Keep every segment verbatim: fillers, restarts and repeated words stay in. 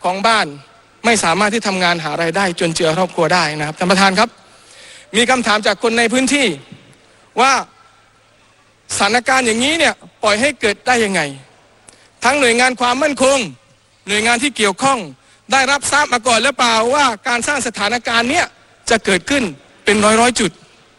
ของบ้านไม่สามารถที่ทำงานหารายได้จนเจือครอบครัวได้นะครับท่านประธานครับมีคำถามจากคนในพื้นที่ว่าสถานการณ์อย่างนี้เนี่ยปล่อยให้เกิดได้ยังไงทั้งหน่วยงานความมั่นคงหน่วยงานที่เกี่ยวข้องได้รับทราบมาก่อนหรือเปล่าว่าการสร้างสถานการณ์เนี้ยจะเกิดขึ้นเป็นร้อยร้อยจุด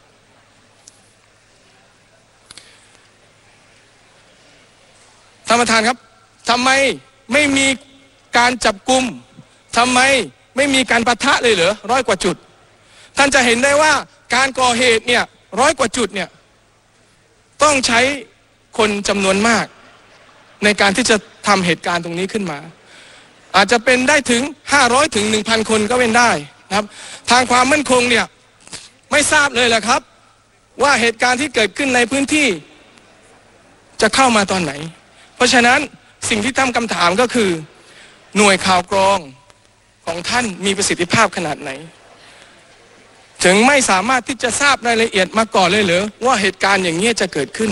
ท่านประธานครับทำไมไม่มีการจับกุมทำไมไม่มีการปะทะเลยเหรอร้อยกว่าจุดท่านจะเห็นได้ว่าการก่อเหตุเนี่ยร้อยกว่าจุดเนี่ยต้องใช้คนจำนวนมากในการที่จะทำเหตุการณ์ตรงนี้ขึ้นมาอาจจะเป็นได้ถึงห้าร้อยถึง หนึ่งพัน คนก็เป็นได้นะครับทางความมั่นคงเนี่ยไม่ทราบเลยแหละครับว่าเหตุการณ์ที่เกิดขึ้นในพื้นที่จะเข้ามาตอนไหนเพราะฉะนั้นสิ่งที่ตั้งคำถามก็คือหน่วยข่าวกรองของท่านมีประสิทธิภาพขนาดไหนถึงไม่สามารถที่จะทราบรายละเอียดมาก่อนเลยเหรอว่าเหตุการณ์อย่างนี้จะเกิดขึ้น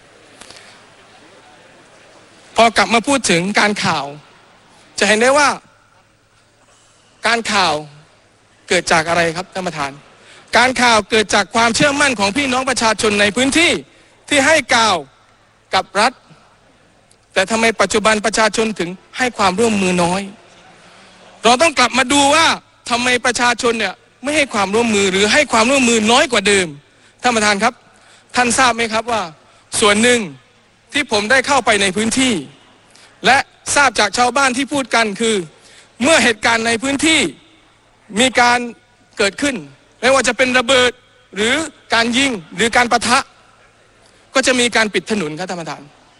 พอกลับมาพูดถึงการข่าวจะเห็นได้ว่าการข่าวเกิดจากอะไรครับท่านประธานการข่าวเกิดจากความเชื่อมั่นของพี่น้องประชาชนในพื้นที่ที่ให้ข่าวกับรัฐแต่ทำไมปัจจุบันประชาชนถึงให้ความร่วมมือน้อยเราต้องกลับมาดูว่าทำไมประชาชนเนี่ยไม่ให้ความร่วมมือหรือให้ความร่วมมือน้อยกว่าเดิมท่านประธานครับท่านทราบไหมครับว่าส่วนหนึ่งที่ผมได้เข้าไปในพื้นที่และทราบจากชาวบ้านที่พูดกันคือเมื่อเหตุการณ์ในพื้นที่มีการเกิดขึ้นไม่ว่าจะเป็นระเบิดหรือการยิงหรือการปะทะก็จะมีการปิดถนนครับท่านประธาน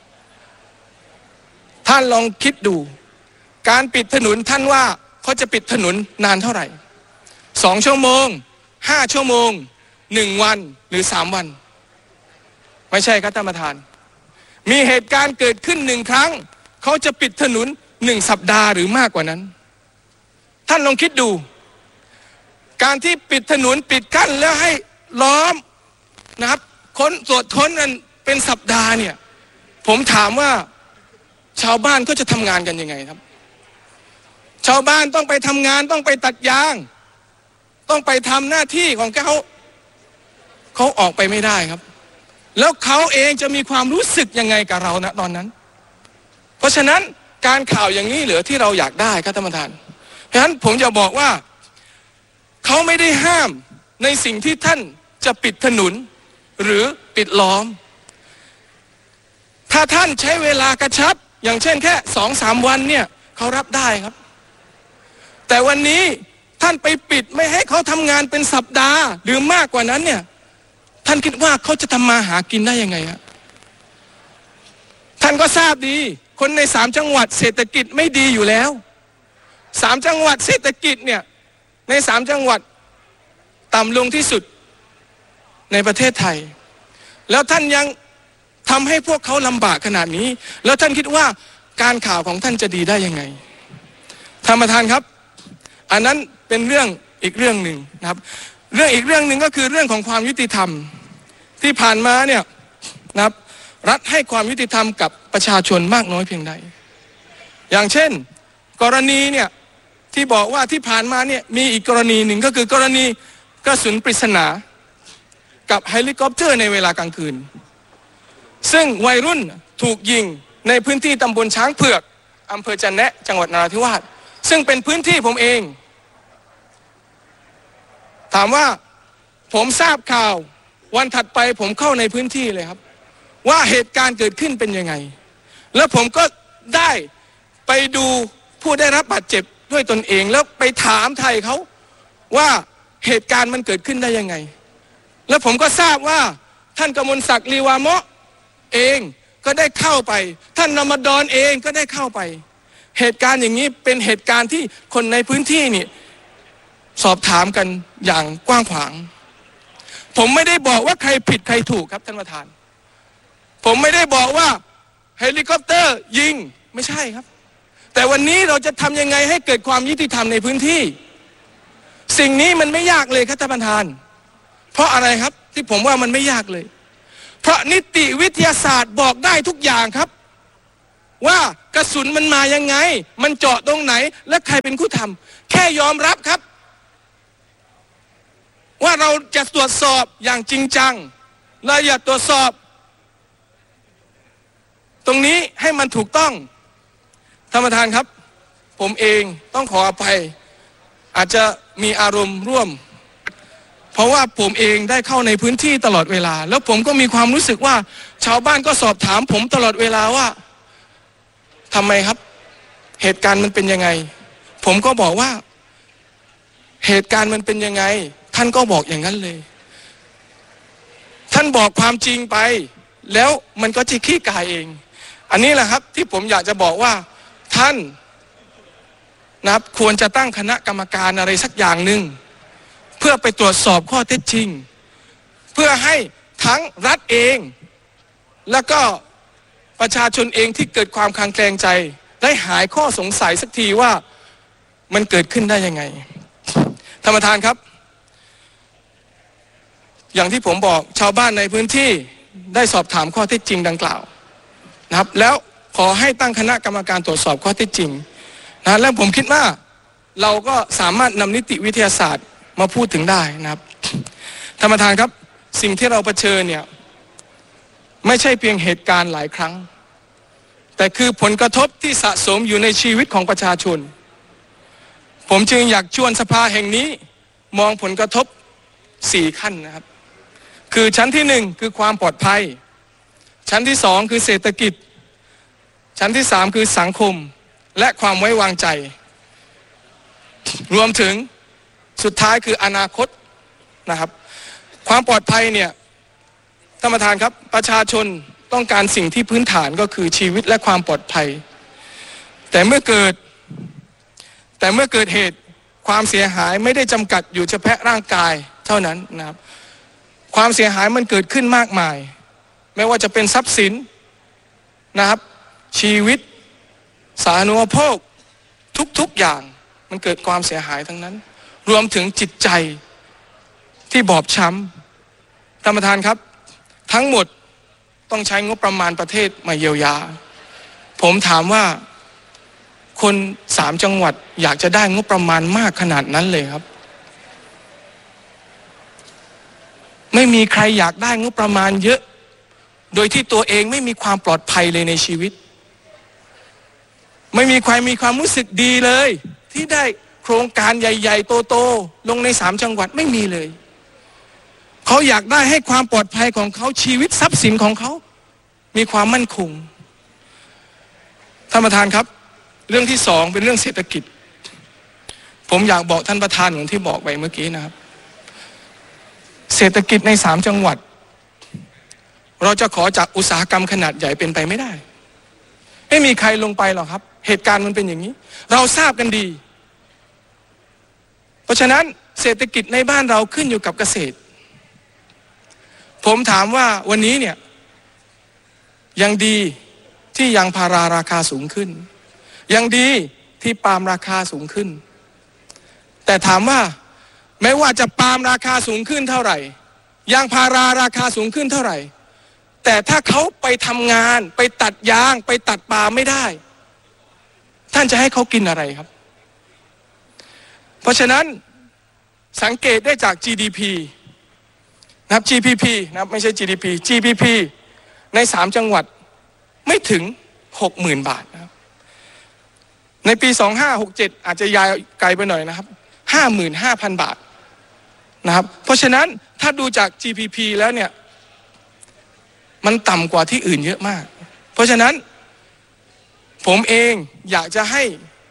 ท่านลองคิดดูการปิดถนนท่านว่าเขาจะปิดถนนนานเท่าไหร่สองชั่วโมงห้าชั่วโมงหนึ่งวันหรือสามวันไม่ใช่ครับท่านประธานมีเหตุการณ์เกิดขึ้นหนึ่งครั้งเขาจะปิดถนนหนึ่งสัปดาห์หรือมากกว่านั้นท่านลองคิดดูการที่ปิดถนนปิดกั้นแล้วให้ล้อมนะครับค้นตรวจค้นกันเป็นสัปดาห์เนี่ยผมถามว่าชาวบ้านก็จะทำงานกันยังไงครับชาวบ้านต้องไปทำงานต้องไปตัดยางต้องไปทำหน้าที่ของเขาเขาออกไปไม่ได้ครับแล้วเขาเองจะมีความรู้สึกยังไงกับเราณตอนนั้นเพราะฉะนั้นการข่าวอย่างนี้เหลือที่เราอยากได้ครับท่านประธานเพราะฉะนั้นผมจะบอกว่าเขาไม่ได้ห้ามในสิ่งที่ท่านจะปิดถนนหรือปิดล้อมถ้าท่านใช้เวลากระชับอย่างเช่นแค่สองสามวันเนี่ยเขารับได้ครับแต่วันนี้ท่านไปปิดไม่ให้เขาทำงานเป็นสัปดาห์หรือมากกว่านั้นเนี่ยท่านคิดว่าเขาจะทำมาหากินได้ยังไงครับท่านก็ทราบดีคนในสามจังหวัดเศรษฐกิจไม่ดีอยู่แล้วสามจังหวัดเศรษฐกิจเนี่ยในสามจังหวัดต่ำลงที่สุดในประเทศไทยแล้วท่านยังทำให้พวกเขาลำบากขนาดนี้แล้วท่านคิดว่าการข่าวของท่านจะดีได้ยังไงท่านประธานครับอันนั้นเป็นเรื่องอีกเรื่องหนึ่งนะครับเรื่องอีกเรื่องหนึ่งก็คือเรื่องของความยุติธรรมที่ผ่านมาเนี่ยนะครับรัฐให้ความยุติธรรมกับประชาชนมากน้อยเพียงใดอย่างเช่นกรณีเนี่ยที่บอกว่าที่ผ่านมาเนี่ยมีอีกกรณีหนึ่งก็คือกรณีกระสุนปริศนากับเฮลิคอปเตอร์ในเวลากลางคืนซึ่งวัยรุ่นถูกยิงในพื้นที่ตำบลช้างเผือกอำเภอจันแนะจังหวัดนราธิวาสซึ่งเป็นพื้นที่ผมเองถามว่าผมทราบข่าววันถัดไปผมเข้าในพื้นที่เลยครับว่าเหตุการณ์เกิดขึ้นเป็นยังไงแล้วผมก็ได้ไปดูผู้ได้รับบาดเจ็บด้วยตนเองแล้วไปถามไทยเขาว่าเหตุการณ์มันเกิดขึ้นได้ยังไงแล้วผมก็ทราบว่าท่านกมลศักดิ์ลีวามะเองก็ได้เข้าไปท่านรมฎอนเองก็ได้เข้าไปเหตุการณ์อย่างนี้เป็นเหตุการณ์ที่คนในพื้นที่นี่สอบถามกันอย่างกว้างขวางผมไม่ได้บอกว่าใครผิดใครถูกครับท่านประธานผมไม่ได้บอกว่าเฮลิคอปเตอร์ยิงไม่ใช่ครับแต่วันนี้เราจะทำยังไงให้เกิดความยุติธรรมในพื้นที่สิ่งนี้มันไม่ยากเลยครับท่านประธานเพราะอะไรครับที่ผมว่ามันไม่ยากเลยเพราะนิติวิทยาศาสตร์บอกได้ทุกอย่างครับว่ากระสุนมันมายังไงมันเจาะตรงไหนและใครเป็นผู้ทำแค่ยอมรับครับว่าเราจะตรวจสอบอย่างจริงจังเราอย่าตรวจสอบตรงนี้ให้มันถูกต้องท่านประธานครับผมเองต้องขออภัยอาจจะมีอารมณ์ร่วมเพราะว่าผมเองได้เข้าในพื้นที่ตลอดเวลาแล้วผมก็มีความรู้สึกว่าชาวบ้านก็สอบถามผมตลอดเวลาว่าทำไมครับเหตุการณ์มันเป็นยังไงผมก็บอกว่าเหตุการณ์มันเป็นยังไงท่านก็บอกอย่างนั้นเลยท่านบอกความจริงไปแล้วมันก็จะขี้กายเองอันนี้แหละครับที่ผมอยากจะบอกว่าท่านนะครับควรจะตั้งคณะกรรมการอะไรสักอย่างหนึ่งเพื่อไปตรวจสอบข้อเท็จจริงเพื่อให้ทั้งรัฐเองแล้วก็ประชาชนเองที่เกิดความคลางแคลงใจได้หายข้อสงสัยสักทีว่ามันเกิดขึ้นได้ยังไงท่านประธานครับอย่างที่ผมบอกชาวบ้านในพื้นที่ได้สอบถามข้อเท็จจริงดังกล่าวนะครับแล้วขอให้ตั้งคณะกรรมการตรวจสอบข้อเท็จจริงนะแล้วผมคิดว่าเราก็สามารถนำนิติวิทยาศาสตร์มาพูดถึงได้นะครับท่านประธานครับสิ่งที่เราเผชิญเนี่ยไม่ใช่เพียงเหตุการณ์หลายครั้งแต่คือผลกระทบที่สะสมอยู่ในชีวิตของประชาชนผมจึงอยากชวนสภาแห่งนี้มองผลกระทบสี่ขั้นนะครับคือชั้นที่หนึ่งคือความปลอดภัยชั้นที่สองคือเศรษฐกิจชั้นที่สามคือสังคมและความไว้วางใจรวมถึงสุดท้ายคืออนาคตนะครับความปลอดภัยเนี่ยท่านประธานครับประชาชนต้องการสิ่งที่พื้นฐานก็คือชีวิตและความปลอดภัยแต่เมื่อเกิดแต่เมื่อเกิดเหตุความเสียหายไม่ได้จำกัดอยู่เฉพาะร่างกายเท่านั้นนะครับความเสียหายมันเกิดขึ้นมากมายไม่ว่าจะเป็นทรัพย์สินนะครับชีวิตสาธารณูปโภคทุกๆอย่างมันเกิดความเสียหายทั้งนั้นรวมถึงจิตใจที่บอบช้ำท่านประธานครับทั้งหมดต้องใช้งบประมาณประเทศมาเยียวยาผมถามว่าคนสามจังหวัดอยากจะได้งบประมาณมากขนาดนั้นเลยครับไม่มีใครอยากได้งบประมาณเยอะโดยที่ตัวเองไม่มีความปลอดภัยเลยในชีวิตไม่มีใครมีความรู้สึกดีเลยที่ได้โครงการใหญ่ๆโตๆลงในสามจังหวัดไม่มีเลยเขาอยากได้ให้ความปลอดภัยของเขาชีวิตทรัพย์สินของเขามีความมั่นคงท่านประธานครับเรื่องที่สองเป็นเรื่องเศรษฐกิจผมอยากบอกท่านประธานอย่างที่บอกไปเมื่อกี้นะครับเศรษฐกิจในสามจังหวัดเราจะขอจากอุตสาหกรรมขนาดใหญ่เป็นไปไม่ได้ไม่มีใครลงไปหรอกครับเหตุการณ์มันเป็นอย่างนี้เราทราบกันดีเพราะฉะนั้นเศรษฐกิจในบ้านเราขึ้นอยู่กับเกษตรผมถามว่าวันนี้เนี่ยยังดีที่ยางพาราราคาสูงขึ้นยังดีที่ปาล์มราคาสูงขึ้นแต่ถามว่าไม่ว่าจะปาล์มราคาสูงขึ้นเท่าไหร่ยางพาราราคาสูงขึ้นเท่าไหร่แต่ถ้าเขาไปทำงานไปตัดยางไปตัดปาล์มไม่ได้ท่านจะให้เขากินอะไรครับเพราะฉะนั้นสังเกตได้จาก จี ดี พี นะครับ จี พี พี นะครับไม่ใช่ จี ดี พี จี พี พี ในสามจังหวัดไม่ถึง หกหมื่น บาทนะครับในปีสองพันห้าร้อยหกสิบเจ็ดอาจจะยาวไกลไปหน่อยนะครับ ห้าหมื่นห้าพัน บาทนะครับเพราะฉะนั้นถ้าดูจาก จี พี พี แล้วเนี่ยมันต่ำกว่าที่อื่นเยอะมากเพราะฉะนั้นผมเองอยากจะให้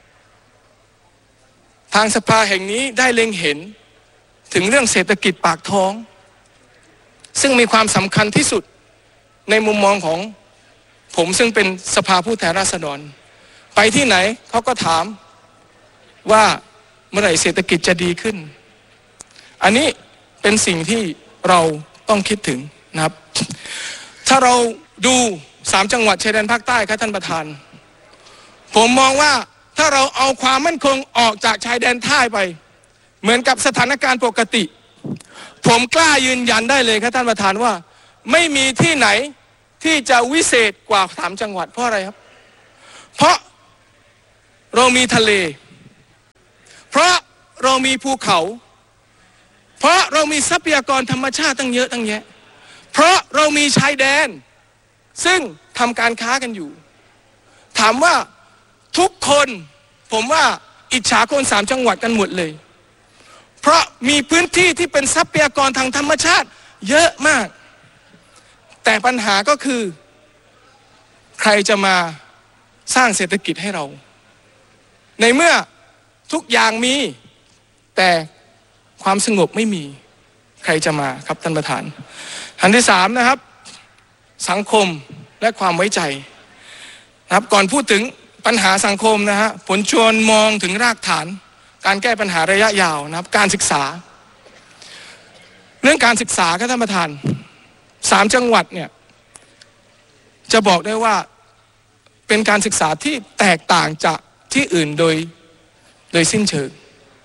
ทางสภาแห่งนี้ได้เล็งเห็นถึงเรื่องเศรษฐกิจปากท้องซึ่งมีความสำคัญที่สุดในมุมมองของผมซึ่งเป็นสภาผู้แทนราษฎรไปที่ไหนเขาก็ถามว่าเมื่อไหร่เศรษฐกิจจะดีขึ้นอันนี้เป็นสิ่งที่เราต้องคิดถึงนะครับถ้าเราดูสามจังหวัดชายแดนภาคใต้ครับท่านประธานผมมองว่าถ้าเราเอาความมั่นคงออกจากชายแดนใต้ไปเหมือนกับสถานการณ์ปกติผมกล้ายืนยันได้เลยครับท่านประธานว่าไม่มีที่ไหนที่จะวิเศษกว่าสามจังหวัดเพราะอะไรครับเพราะเรามีทะเลเพราะเรามีภูเขาเพราะเรามีทรัพยากรธรรมชาติตั้งเยอะตั้งแยะเพราะเรามีชายแดนซึ่งทำการค้ากันอยู่ถามว่าทุกคนผมว่าอิจฉาคนสามจังหวัดกันหมดเลยเพราะมีพื้นที่ที่เป็นทรัพยากรทางธรรมชาติเยอะมากแต่ปัญหาก็คือใครจะมาสร้างเศรษฐกิจให้เราในเมื่อทุกอย่างมีแต่ความสงบไม่มีใครจะมาครับท่านประธานอันที่สามนะครับสังคมและความไว้ใจนะครับก่อนพูดถึงปัญหาสังคมนะฮะผลชวนมองถึงรากฐานการแก้ปัญหาระยะยาวนะครับการศึกษาเรื่องการศึกษาครับท่านประธานสามจังหวัดเนี่ยจะบอกได้ว่าเป็นการศึกษาที่แตกต่างจากที่อื่นโดยโดยสิ้นเชิง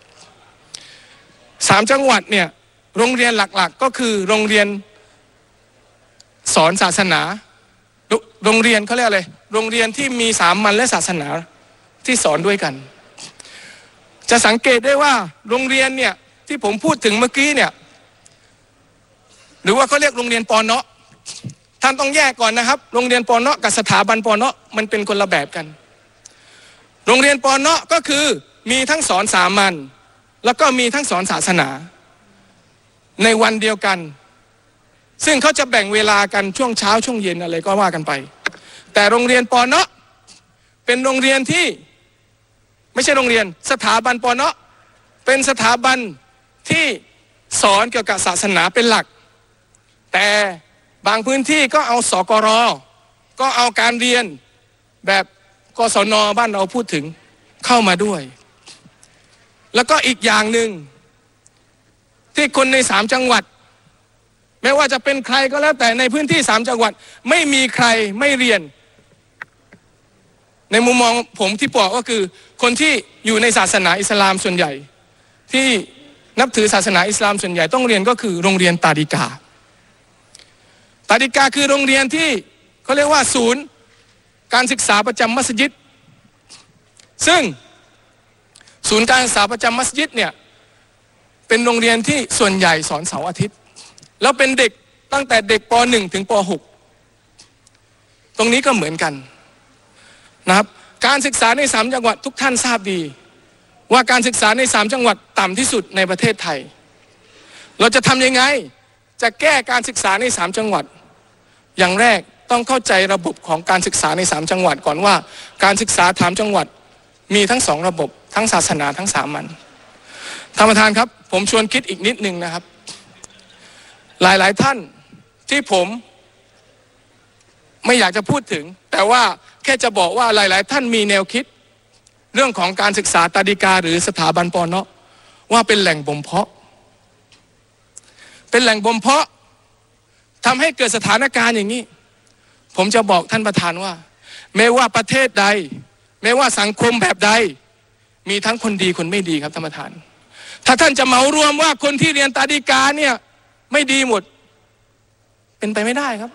สามจังหวัดเนี่ยโรงเรียนหลักๆก็คือโรงเรียนสอนศาสนาโรงเรียนเขาเรียกอะไรโรงเรียนที่มีสามัญและศาสนาที่สอนด้วยกันจะสังเกตได้ว่าโรงเรียนเนี่ยที่ผมพูดถึงเมื่อกี้เนี่ยหรือว่าเขาเรียกโรงเรียนปอเนาะท่านต้องแยกก่อนนะครับโรงเรียนปอเนาะกับสถาบันปอเนาะมันเป็นคนละแบบกันโรงเรียนปอเนาะก็คือมีทั้งสอนสามัญแล้วก็มีทั้งสอนศาสนาในวันเดียวกันซึ่งเขาจะแบ่งเวลากันช่วงเช้าช่วงเย็นอะไรก็ว่ากันไปแต่โรงเรียนปอเนาะเป็นโรงเรียนที่ไม่ใช่โรงเรียนสถาบันปอเนาะเป็นสถาบันที่สอนเกี่ยวกับศาสนาเป็นหลักแต่บางพื้นที่ก็เอาสกรก็เอาการเรียนแบบกศนบ้านเราพูดถึงเข้ามาด้วยแล้วก็อีกอย่างหนึ่งที่คนในสามจังหวัดไม่ว่าจะเป็นใครก็แล้วแต่ในพื้นที่สามจังหวัดไม่มีใครไม่เรียนในมุมมองผมที่บอกก็คือคนที่อยู่ในศาสนาอิสลามส่วนใหญ่ที่นับถือศาสนาอิสลามส่วนใหญ่ต้องเรียนก็คือโรงเรียนตาดิกาตาดิกาคือโรงเรียนที่เขาเรียกว่าศูนย์การศึกษาประจำมัสยิดซึ่งศูนย์การศึกษาประจำมัสยิดเนี่ยเป็นโรงเรียนที่ส่วนใหญ่สอนเสาร์อาทิตย์แล้วเป็นเด็กตั้งแต่เด็กป หนึ่ง ถึงป หก ตรงนี้ก็เหมือนกันนะครับการศึกษาในสามจังหวัดทุกท่านทราบดีว่าการศึกษาในสามจังหวัดต่ำที่สุดในประเทศไทยเราจะทำยังไงจะแก้การศึกษาในสามจังหวัดอย่างแรกต้องเข้าใจระบบของการศึกษาในสามจังหวัดก่อนว่าการศึกษาสามจังหวัดมีทั้งสองระบบทั้งศาสนาทั้งสามัญท่านประธานครับผมชวนคิดอีกนิดนึงนะครับหลายๆท่านที่ผมไม่อยากจะพูดถึงแต่ว่าแค่จะบอกว่าหลายๆท่านมีแนวคิดเรื่องของการศึกษาตาดิกาหรือสถาบันปอเนาะว่าเป็นแหล่งบ่มเพาะเป็นแหล่งบ่มเพาะทำให้เกิดสถานการณ์อย่างนี้ผมจะบอกท่านประธานว่าไม่ว่าประเทศใดไม่ว่าสังคมแบบใดมีทั้งคนดีคนไม่ดีครับท่านประธานถ้าท่านจะเหมารวมว่าคนที่เรียนตาดิกาเนี่ยไม่ดีหมดเป็นไปไม่ได้ครับ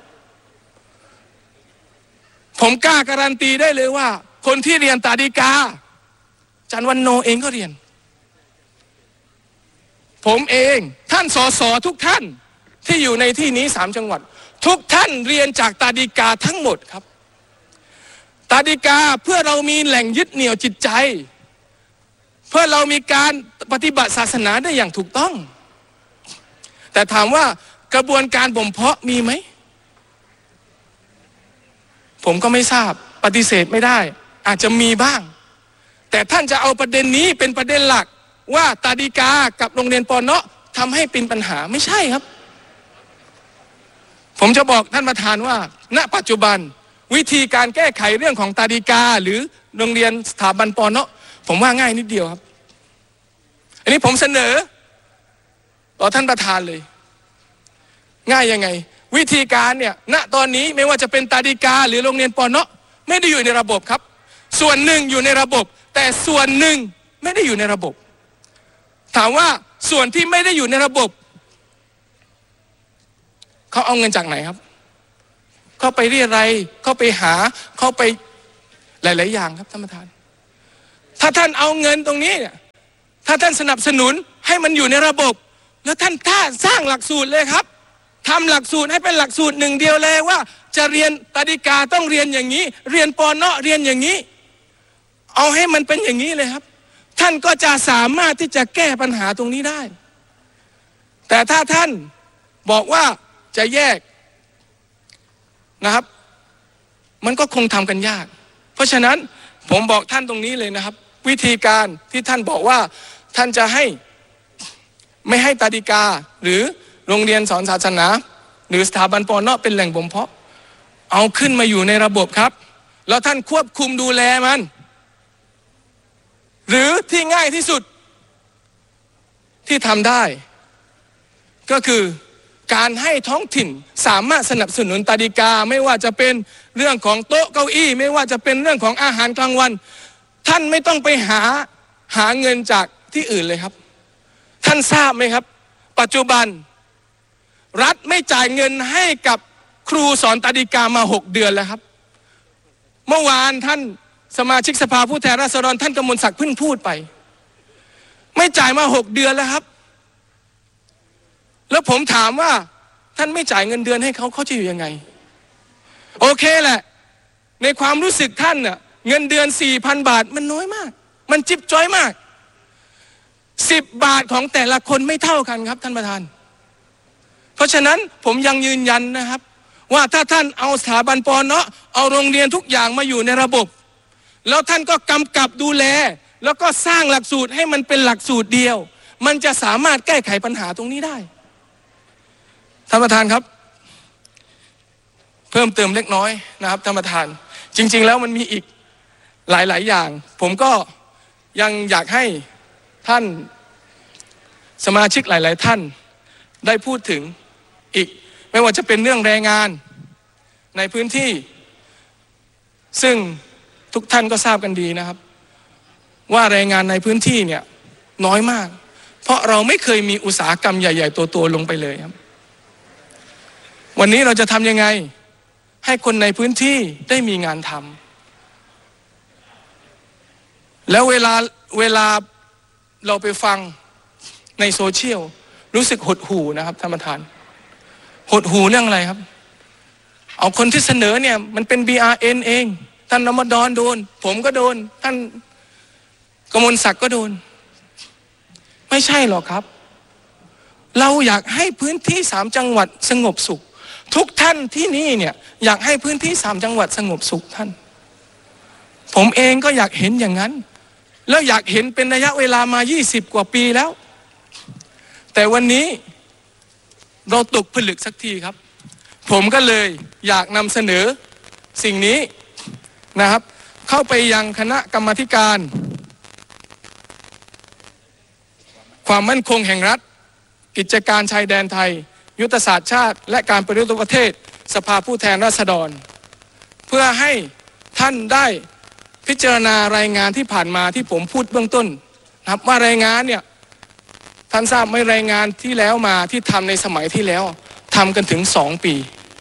ผมกล้าการันตีได้เลยว่าคนที่เรียนตาดิกาจันวันโนเองก็เรียนผมเองท่านสสทุกท่านที่อยู่ในที่นี้สามจังหวัดทุกท่านเรียนจากตาดิกาทั้งหมดครับตาดิกาเพื่อเรามีแหล่งยึดเหนี่ยวจิตใจเพื่อเรามีการปฏิบัติศาสนาได้อย่างถูกต้องแต่ถามว่ากระบวนการบ่มเพาะมีไหมผมก็ไม่ทราบปฏิเสธไม่ได้อาจจะมีบ้างแต่ท่านจะเอาประเด็นนี้เป็นประเด็นหลักว่าตาดิกากับโรงเรียนปอเนาะทำให้เป็นปัญหาไม่ใช่ครับผมจะบอกท่านประธานว่าณปัจจุบันวิธีการแก้ไขเรื่องของตาดิกาหรือโรงเรียนสถาบันปอเนาะผมว่าง่ายนิดเดียวครับอันนี้ผมเสนอต่อท่านประธานเลยง่ายยังไงวิธีการเนี่ยณตอนนี้ไม่ว่าจะเป็นตาดิกาหรือโรงเรียนปอเนาะไม่ได้อยู่ในระบบครับส่วนหนึ่งอยู่ในระบบแต่ส่วนหนึ่งไม่ได้อยู่ในระบบถามว่าส่วนที่ไม่ได้อยู่ในระบบเขาเอาเงินจากไหนครับเขาไปเรียรัยเขาไปหาเขาไปหลายๆอย่างครับท่านประธานถ้าท่านเอาเงินตรงนี้เนี่ยถ้าท่านสนับสนุนให้มันอยู่ในระบบแล้วท่านท่าสร้างหลักสูตรเลยครับทำหลักสูตรให้เป็นหลักสูตรหนึ่งเดียวเลยว่าจะเรียนตาดิกาต้องเรียนอย่างนี้เรียนปอเนาะเรียนอย่างนี้เอาให้มันเป็นอย่างนี้เลยครับท่านก็จะสามารถที่จะแก้ปัญหาตรงนี้ได้แต่ถ้าท่านบอกว่าจะแยกนะครับมันก็คงทำกันยากเพราะฉะนั้นผมบอกท่านตรงนี้เลยนะครับวิธีการที่ท่านบอกว่าท่านจะให้ไม่ให้ตาดิกาหรือโรงเรียนสอนศาสนาหรือสถาบันปอเนาะเป็นแหล่งบ่มเพาะเอาขึ้นมาอยู่ในระบบครับแล้วท่านควบคุมดูแลมันหรือที่ง่ายที่สุดที่ทำได้ก็คือการให้ท้องถิ่นสามารถสนับสนุนตาดิกาไม่ว่าจะเป็นเรื่องของโต๊ะเก้าอี้ไม่ว่าจะเป็นเรื่องของอาหารกลางวันท่านไม่ต้องไปหาหาเงินจากที่อื่นเลยครับท่านทราบไหมครับปัจจุบันรัฐไม่จ่ายเงินให้กับครูสอนตาดิกามาหกเดือนแล้วครับเมื่อวานท่านสมาชิกสภาผู้แทนราษฎรท่านกมลศักดิ์เพิ่งพูดไปไม่จ่ายมาหกเดือนแล้วครับแล้วผมถามว่าท่านไม่จ่ายเงินเดือนให้เขาเขาจะอยู่ยังไงโอเคแหละในความรู้สึกท่านเน่ะเงินเดือน สี่พัน บาทมันน้อยมากมันจิ๊บจ้อยมากสิบบาทของแต่ละคนไม่เท่ากันครับท่านประธานเพราะฉะนั้นผมยังยืนยันนะครับว่าถ้าท่านเอาสถาบันปอเนาะเอาโรงเรียนทุกอย่างมาอยู่ในระบบแล้วท่านก็กำกับดูแลแล้วก็สร้างหลักสูตรให้มันเป็นหลักสูตรเดียวมันจะสามารถแก้ไขปัญหาตรงนี้ได้ท่านประธานครับเพิ่มเติมเล็กน้อยนะครับท่านประธานจริงๆแล้วมันมีอีกหลายๆอย่างผมก็ยังอยากให้ท่านสมาชิกหลายๆท่านได้พูดถึงอีกไม่ว่าจะเป็นเรื่องแรงงานในพื้นที่ซึ่งทุกท่านก็ทราบกันดีนะครับว่าแรงงานในพื้นที่เนี่ยน้อยมากเพราะเราไม่เคยมีอุตสาหกรรมใหญ่ๆตัวๆลงไปเลยครับวันนี้เราจะทำยังไงให้คนในพื้นที่ได้มีงานทำแล้วเวลาเวลาเราไปฟังในโซเชียลรู้สึกหดหู่นะครับท่านประธานหดหู่เรื่องอะไรครับเอาคนที่เสนอเนี่ยมันเป็น บี อาร์ เอ็น เองท่านรมฎอนโดนผมก็โดนท่านกมลศักดิ์ก็โดนไม่ใช่หรอกครับเราอยากให้พื้นที่สามจังหวัดสงบสุขทุกท่านที่นี่เนี่ยอยากให้พื้นที่สามจังหวัดสงบสุขท่านผมเองก็อยากเห็นอย่างนั้นแล้วอยากเห็นเป็นระยะเวลามายี่สิบกว่าปีแล้วแต่วันนี้เราตกผลึกสักทีครับผมก็เลยอยากนำเสนอสิ่งนี้นะครับเข้าไปยังคณะกรรมาธิการความมั่นคงแห่งรัฐกิจการชายแดนไทยยุทธศาสตร์ชาติและการปฏิรูปประเทศสภาผู้แทนราษฎรเพื่อให้ท่านได้พิจารณารายงานที่ผ่านมาที่ผมพูดเบื้องต้นนะครับว่ารายงานเนี่ยท่านทราบไหมรายงานที่แล้วมาที่ทำในสมัยที่แล้วทำกันถึงสองปี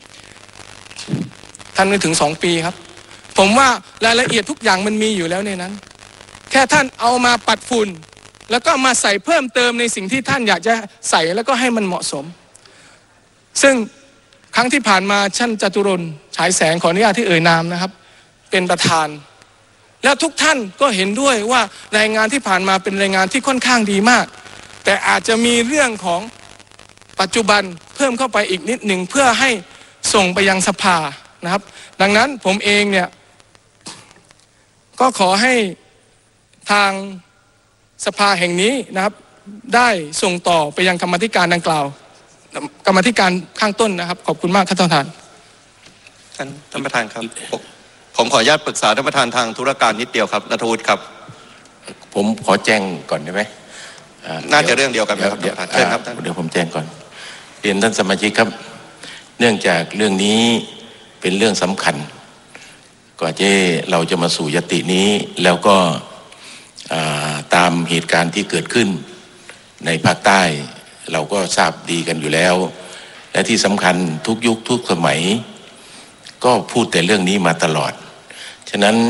ท่านนึกถึงสองปีครับผมว่ารายละเอียดทุกอย่างมันมีอยู่แล้วในนั้นแค่ท่านเอามาปัดฝุ่นแล้วก็มาใส่เพิ่มเติมในสิ่งที่ท่านอยากจะใส่แล้วก็ให้มันเหมาะสมซึ่งครั้งที่ผ่านมาท่านจตุรนต์ฉายแสงขออนุญาตที่เอ่ยนามนะครับเป็นประธานแล้วทุกท่านก็เห็นด้วยว่ารายงานที่ผ่านมาเป็นรายงานที่ค่อนข้างดีมากแต่อาจจะมีเรื่องของปัจจุบันเพิ่มเข้าไปอีกนิดหนึ่งเพื่อให้ส่งไปยังสภานะครับดังนั้นผมเองเนี่ยก็ขอให้ทางสภาแห่งนี้นะครับได้ส่งต่อไปยังกรรมาธิการดังกล่าวกรรมาธิการข้างต้นนะครับขอบคุณมากครับท่านประธานท่านท่านประธานครับผมขออนุญาตปรึกษาท่านประธานทางธุรการนิดเดียวครับณัฐวุฒิครับผมขอแจ้งก่อนได้ไหมน่าจะเรื่องเดียวกันครับเดี๋ยวเชิญครับเดี๋ยวผมแจ้งก่อนเรียนท่านสมาชิกครับเนื่องจากเรื่องนี้เป็นเรื่องสำคัญกว่าที่เราจะมาสู่ยตินี้แล้วก็ตามเหตุการณ์ที่เกิดขึ้นในภาคใต้เราก็ทราบดีกันอยู่แล้วและที่สำคัญทุกยุคทุกสมัยก็พูดแต่เรื่องนี้มาตลอดฉะนั้นผ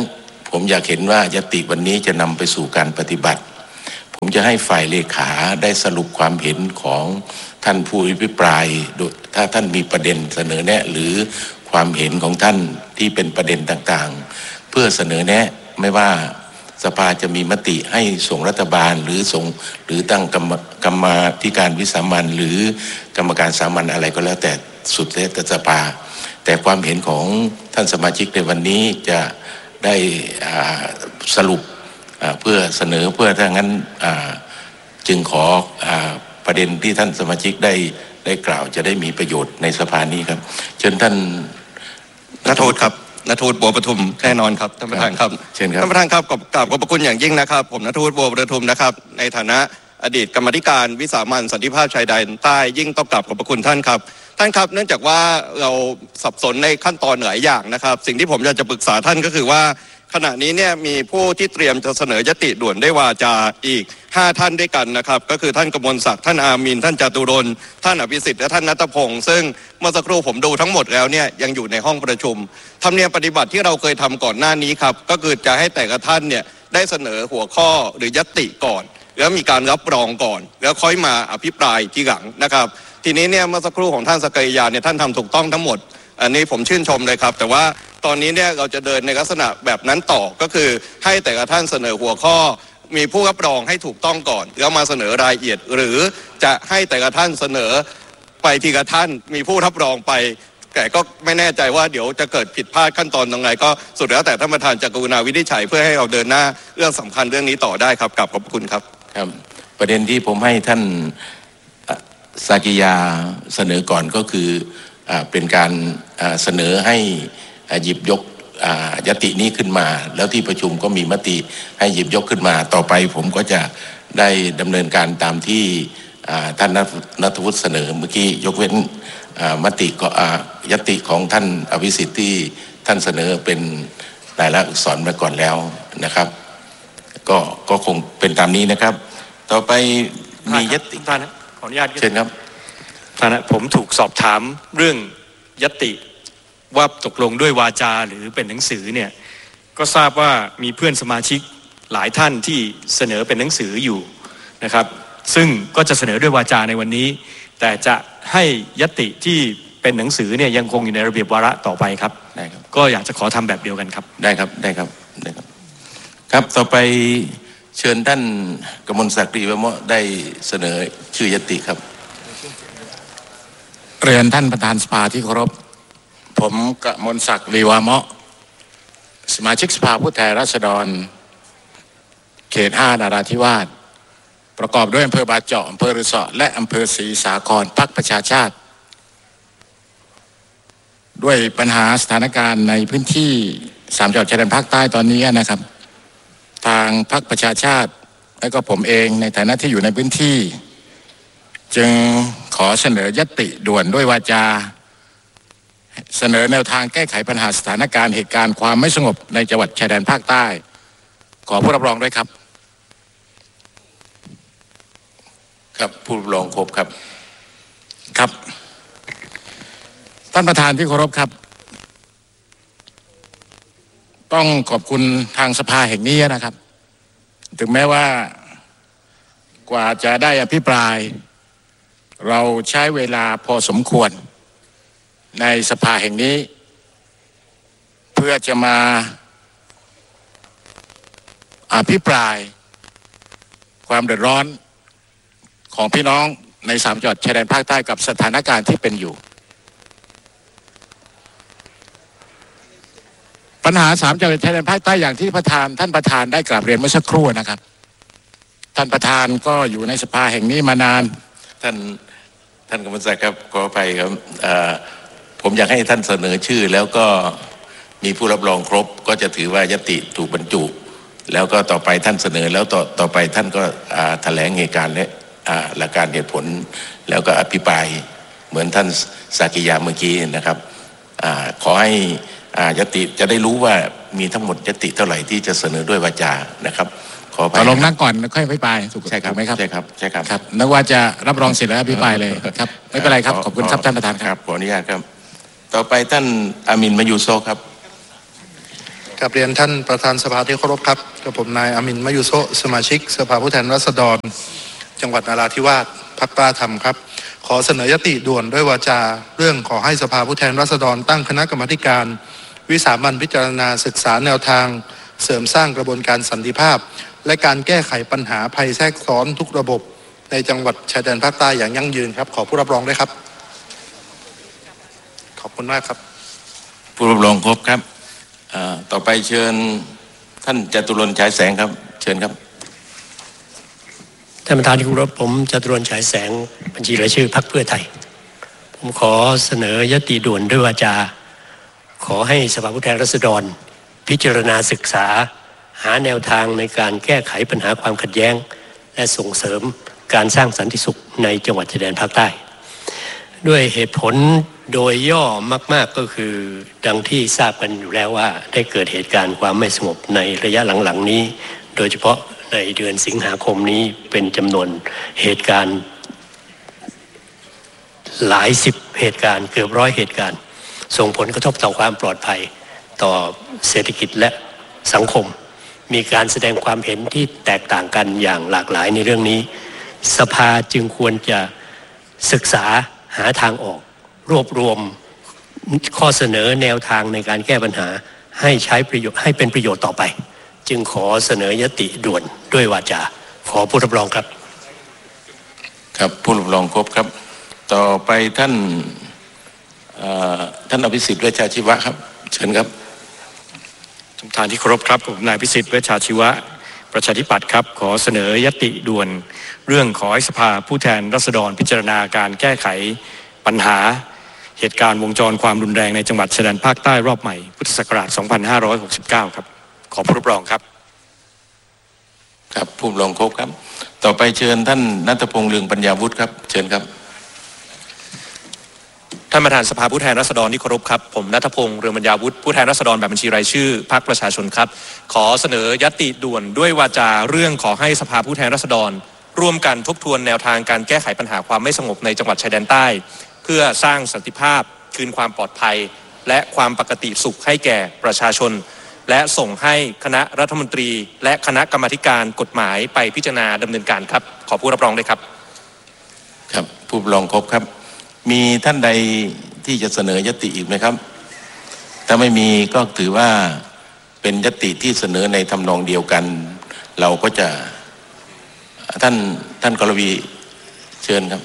ผมอยากเห็นว่ายติวันนี้จะนำไปสู่การปฏิบัติผมจะให้ฝ่ายเลขาได้สรุปความเห็นของท่านผู้อภิปรายถ้าท่านมีประเด็นเสนอแนะหรือความเห็นของท่านที่เป็นประเด็นต่างๆเพื่อเสนอแนะไม่ว่าสภาจะมีมติให้ส่งรัฐบาลหรือส่งหรือตั้งกรรมกรรมาธิการวิสามัญหรือกรรมการสามัญอะไรก็แล้วแต่สุดแล้วแต่สภาแต่ความเห็นของท่านสมาชิกในวันนี้จะได้สรุปเพื่อเสนอเพื่อถ้างั้นจึงขอประเด็นที่ท่านสมาชิกได้ได้กล่าวจะได้มีประโยชน์ในสภานี้ครับเชิญท่านณัฐวุฒิครับณัฐวุฒิบัวประทุมแน่นอนครับท่านประธานครับเชิญครับท่านประธานครับกราบขอบพระคุณอย่างยิ่งนะครับผมณัฐวุฒิบัวประทุมนะครับในฐานะอดีตกรรมธิการวิสามัญสันติภาพชายแดนใต้ยิ่งต้องกราบขอบพระคุณท่านครับท่านครับเนื่องจากว่าเราสับสนในขั้นตอนหลายอย่างนะครับสิ่งที่ผมอยากจะปรึกษาท่านก็คือว่าขณะนี้เนี่ยมีผู้ที่เตรียมจะเสนอยติด่วนได้วาจาอีกห้าท่านด้วยกันนะครับก็คือท่านกมลศักดิ์ท่านอามีนท่านจตุรนต์ท่านอภิสิทธิ์และท่านณัฐพงศ์ซึ่งเมื่อสักครู่ผมดูทั้งหมดแล้วเนี่ยยังอยู่ในห้องประชุมธรรมเนียมปฏิบัติที่เราเคยทำก่อนหน้านี้ครับก็คือจะให้แต่ละท่านเนี่ยได้เสนอหัวข้อหรือยติก่อนแล้วมีการรับรองก่อนแล้วค่อยมาอภิปรายทีหลังนะครับทีนี้เนี่ยเมื่อสักครู่ของท่านสกยาเนี่ยท่านทำถูกต้องทั้งหมดอันนี้ผมชื่นชมเลยครับแต่ว่าตอนนี้เนี่ยเราจะเดินในลักษณะแบบนั้นต่อก็คือให้แต่ละท่านเสนอหัวข้อมีผู้รับรองให้ถูกต้องก่อนแล้วมาเสนอรายละเอียดหรือจะให้แต่ละท่านเสนอไปทีละท่านมีผู้รับรองไปแต่ก็ไม่แน่ใจว่าเดี๋ยวจะเกิดผิดพลาดขั้นตอนตรงไหนก็สุดแล้วแต่ท่านประธานจะกรุณาวินิจฉัยเพื่อให้เราเดินหน้าเรื่องสำคัญเรื่องนี้ต่อได้ครับกราบขอบคุณครับครับประเด็นที่ผมให้ท่านสากิยาเสนอก่อนก็คือเป็นการเสนอให้หยิบยกยตินี้ขึ้นมาแล้วที่ประชุมก็มีมติให้หยิบยกขึ้นมาต่อไปผมก็จะได้ดำเนินการตามที่ท่านณัฐวุฒิเสนอเมื่อกี้ยกเว้นมติก็ยติของท่านอภิสิทธิ์ที่ท่านเสนอเป็นรายลักษณ์อักษรมาก่อนแล้วนะครับก็ก็คงเป็นตามนี้นะครับต่อไปมียติท่านขออนุญาตเชิญครับท่านผมถูกสอบถามเรื่องยติว่าตกลงด้วยวาจาหรือเป็นหนังสือเนี่ยก็ทราบว่ามีเพื่อนสมาชิกหลายท่านที่เสนอเป็นหนังสืออยู่นะครับซึ่งก็จะเสนอด้วยวาจาในวันนี้แต่จะให้ยติที่เป็นหนังสือเนี่ยยังคงอยู่ในระเบียบวาระต่อไปครับได้ครับก็อยากจะขอทำแบบเดียวกันครับได้ครับได้ครับได้ครับครับต่อไปเชิญท่านกมลศักดิ์ รีวะเมาะได้เสนอชื่อยติครับเรียนท่านประธานสภาที่เคารพผมกมลศักดิ์ รีวะเมาะสมาชิกสภาผู้แทนราษฎรเขตห้านราธิวาสประกอบด้วยอำเภอบาเจาะอำเภอฤษะและอำเภอศรีสาครพรรคประชาชาติด้วยปัญหาสถานการณ์ในพื้นที่สามจังหวัดชายแดนภาคใต้ตอนนี้นะครับทางพรรคประชาชาติและก็ผมเองในฐานะที่อยู่ในพื้นที่จึงขอเสนอยติด่วนด้วยวาจาเสนอแนวทางแก้ไขปัญหาสถานการณ์เหตุการณ์ความไม่สงบในจังหวัดชายแดนภาคใต้ขอผู้รับรองด้วยครับครับผู้รับรองครบครับครับท่านประธานที่เคารพครับต้องขอบคุณทางสภาแห่งนี้นะครับถึงแม้ว่ากว่าจะได้อภิปรายเราใช้เวลาพอสมควรในสภาแห่งนี้เพื่อจะมาอภิปรายความเดือดร้อนของพี่น้องในสามจังหวัดชายแดนภาคใต้กับสถานการณ์ที่เป็นอยู่ปัญหาสามจังหวัดชายแดนภาคใต้อย่างที่ประธานท่านประธานได้กราบเรียนเมื่อสักครู่นะครับท่านประธานก็อยู่ในสภาแห่งนี้มานานท่านท่านกมลศักดิ์ครับขออภัยครับผมอยากให้ท่านเสนอชื่อแล้วก็มีผู้รับรองครบก็จะถือว่ายติถูกบรรจุแล้วก็ต่อไปท่านเสนอแล้วต่อต่อไปท่านก็แถลงเหตุการณ์และหลักการเหตุผลแล้วก็อภิปรายเหมือนท่านสากิยาเมื่อกี้นะครับขอให้ยติจะได้รู้ว่ามีทั้งหมดยติเท่าไหร่ที่จะเสนอด้วยวาจานะครับขอไปลงนั่งก่อนค่อยอภิปรายถูกใช่ครับไหมครับใช่ครับใช่ครับครับนึกว่าจะรับรองเสร็จแล้วอภิปรายเลยครับไม่เป็นไรครับขอบคุณครับท่านประธานครับขออนุญาตครับต่อไปท่านอามิน มายูโซครับกับเรียนท่านประธานสภาที่เคารพครับกับผมนายอามินมะยุโซสมาชิกสภาผู้แทนราษฎรจังหวัดนราธิวาสพรรคกล้าธรรมครับขอเสนอยติด่วนด้วยวาจาเรื่องขอให้สภาผู้แทนราษฎรตั้งคณะกรรมาธิการวิสามัญพิจารณาศึกษาแนวทางเสริมสร้างกระบวนการสันติภาพและการแก้ไขปัญหาภัยแทรกซ้อนทุกระบบในจังหวัดชายแดนภาคใต้อย่างยั่งยืนครับขอผู้รับรองด้วยครับขอบคุณมากครับผู้รับรองครบครับต่อไปเชิญท่านจตุรนต์ฉายแสงครับเชิญครับท่านประธานที่เคารพผมจตุรนต์ฉายแสงบัญชีรายชื่อพรรคเพื่อไทยผมขอเสนอยติด่วนด้วยวาจาขอให้สภาผู้แทนราษฎรพิจารณาศึกษาหาแนวทางในการแก้ไขปัญหาความขัดแย้งและส่งเสริมการสร้างสันติสุขในจังหวัดชายแดนภาคใต้ด้วยเหตุผลโดยย่อมากๆก็คือดังที่ทราบกันอยู่แล้วว่าได้เกิดเหตุการณ์ความไม่สงบในระยะหลังๆนี้โดยเฉพาะในเดือนสิงหาคมนี้เป็นจำนวนเหตุการณ์หลายสิบเหตุการณ์เกือบร้อยเหตุการณ์ส่งผลกระทบต่อความปลอดภัยต่อเศรษฐกิจและสังคมมีการแสดงความเห็นที่แตกต่างกันอย่างหลากหลายในเรื่องนี้สภาจึงควรจะศึกษาหาทางออกรวบรวมข้อเสนอแนวทางในการแก้ปัญหาให้ใช้ประโยชน์ให้เป็นประโยชน์ต่อไปจึงขอเสนอยติด่วนด้วยวาจาขอผู้รับรองครับครับผู้รับรองครบครับต่อไปท่านท่านอภิสิทธิ์เวชชาชีวะครับเชิญครับท่านประธานที่เคารพครับผมนายอภิสิทธิ์เวชชาชีวะประชาธิปัตย์ครับขอเสนอยติด่วนเรื่องขอให้สภาผู้แทนราษฎรพิจารณาการแก้ไขปัญหาเหตุการณ์วงจรความรุนแรงในจังหวัดชายแดนภาคใต้รอบใหม่พุทธศักราชสองพันห้าร้อยหกสิบเก้าครับขอผู้รับรองครับครับผู้รับรองครบครับต่อไปเชิญท่านณัฐพงษ์เรืองปัญญาวุฒิครับเชิญครับท่านประธานสภาผู้แทนราษฎรที่เคารพครับผมณัฐพงษ์เรืองปัญญาวุฒิผู้แทนราษฎรแบบบัญชีรายชื่อพรรคประชาชนครับขอเสนอยติด่วนด้วยวาจาเรื่องขอให้สภาผู้แทนราษฎรร่วมกันทบทวนแนวทางการแก้ไขปัญหาความไม่สงบในจังหวัดชายแดนใต้เพื่อสร้างสันติภาพคืนความปลอดภัยและความปกติสุขให้แก่ประชาชนและส่งให้คณะรัฐมนตรีและคณะกรรมาธิการกฎหมายไปพิจารณาดำเนินการครับขอผู้รับรองด้วยครับครับผู้รับรองครบครับมีท่านใดที่จะเสนอยติอีกไหมครับถ้าไม่มีก็ถือว่าเป็นยติที่เสนอในทำนองเดียวกันเราก็จะท่านท่านกรวีเชิญครับ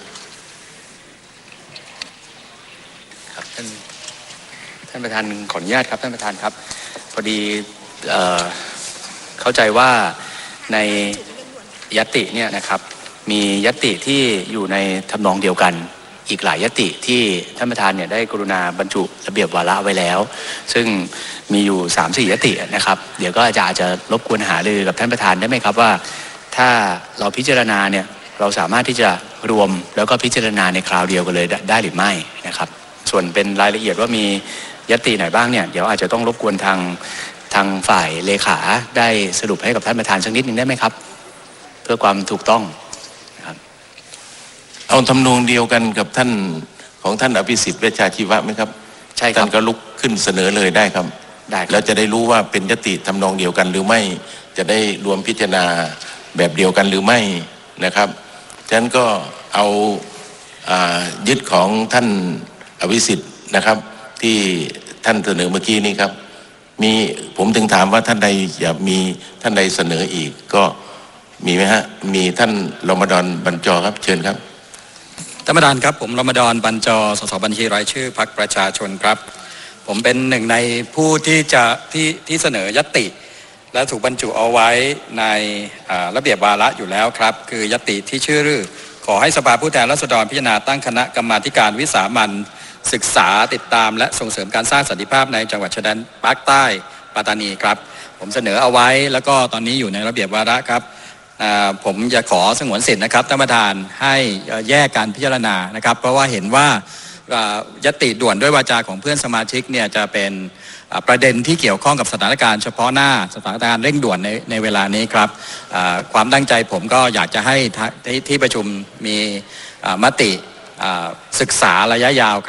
ครับท่านท่านประธานขออนุญาตครับท่านประธานครับพอดีเอ่อเข้าใจว่าในยติเนี่ยนะครับมียติที่อยู่ในทำนองเดียวกันอีกหลายยติที่ท่านประธานเนี่ยได้กรุณาบรรจุระเบียบวาระไว้แล้วซึ่งมีอยู่ สามสี่ ยตินะครับเดี๋ยวก็อาจจะอาจจะรบกวนหารือกับท่านประธานได้ไหมครับว่าถ้าเราพิจารณาเนี่ยเราสามารถที่จะรวมแล้วก็พิจารณาในคราวเดียวกันเลยได้หรือไม่นะครับส่วนเป็นรายละเอียดว่ามียติไหนบ้างเนี่ยเดี๋ยวอาจจะต้องรบกวนทางทางฝ่ายเลขาได้สรุปให้กับท่านประธานสักนิดนึงได้ไหมครับเพื่อความถูกต้องนะครับเอาทำนองเดียวกันกับท่านของท่านอภิสิทธิ์เวชชาชีวะไหมครับใช่ครับท่านก็ลุกขึ้นเสนอเลยได้ครับได้แล้วจะได้รู้ว่าเป็นยติทำนองเดียวกันหรือไม่จะได้รวมพิจารณาแบบเดียวกันหรือไม่นะครับฉะนั้นก็เอายึดของท่านอภิสิทธิ์นะครับที่ท่านเสนอเมื่อกี้นี้ครับมีผมถึงถามว่าท่านใดอยากมีท่านใดเสนออีกก็มีไหมฮะมีท่านรมฎอนบรรจอครับเชิญครับท่านประธานครับผมรมฎอนบรรจอสสบัญชีรายชื่อพรรคประชาชนครับผมเป็นหนึ่งในผู้ที่จะที่ที่เสนอยติและถูกบรรจุเอาไว้ในระเบียบวาระอยู่แล้วครับคือยติที่ชื่อขอให้สภาผู้แทนราษฎรพิจารณาตั้งคณะกรรมาธิการวิสามัญศึกษาติดตามและส่งเสริมการสร้างสันติภาพในจังหวัดชายแดนภาคใต้ปัตตานีครับผมเสนอเอาไว้แล้วก็ตอนนี้อยู่ในระเบียบวาระครับผมจะขอสงวนสิทธิ์นะครับท่านประธานให้แยกการพิจารณานะครับเพราะว่าเห็นว่ายติด่วนด้วยวาจาของเพื่อนสมาชิกเนี่ยจะเป็นประเด็นที่เกี่ยวข้องกับสถานการณ์เฉพาะหน้าสถานการณ์เร่งด่วนในในเวลานี้ครับความตั้งใจผมก็อยากจะให้ที่ประชุมมีมติศึกษาระยะยาวครับ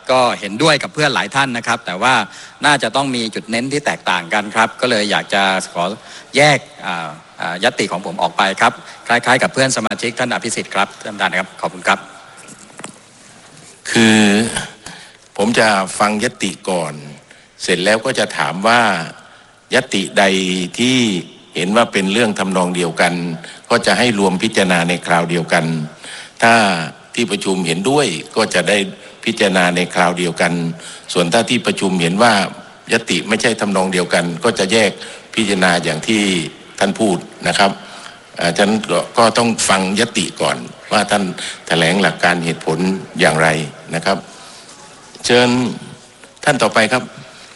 ก็เห็นด้วยกับเพื่อนหลายท่านนะครับแต่ว่าน่าจะต้องมีจุดเน้นที่แตกต่างกันครับก็เลยอยากจะขอแยกญัตติของผมออกไปครับคล้ายๆกับเพื่อนสมาชิกท่านอภิสิทธิ์ครับท่านประธานครับขอบคุณครับคือผมจะฟังญัตติก่อนเสร็จแล้วก็จะถามว่าญัตติใดที่เห็นว่าเป็นเรื่องทำนองเดียวกันก็จะให้รวมพิจารณาในคราวเดียวกันถ้าที่ประชุมเห็นด้วยก็จะได้พิจารณาในคราวเดียวกันส่วนถ้าที่ประชุมเห็นว่าญัตติไม่ใช่ทำนองเดียวกันก็จะแยกพิจารณาอย่างที่ท่านพูดนะครับอาจารย์ก็ต้องฟังญัตติก่อนว่าท่านแถลงหลักการเหตุผลอย่างไรนะครับเชิญท่านต่อไปครับ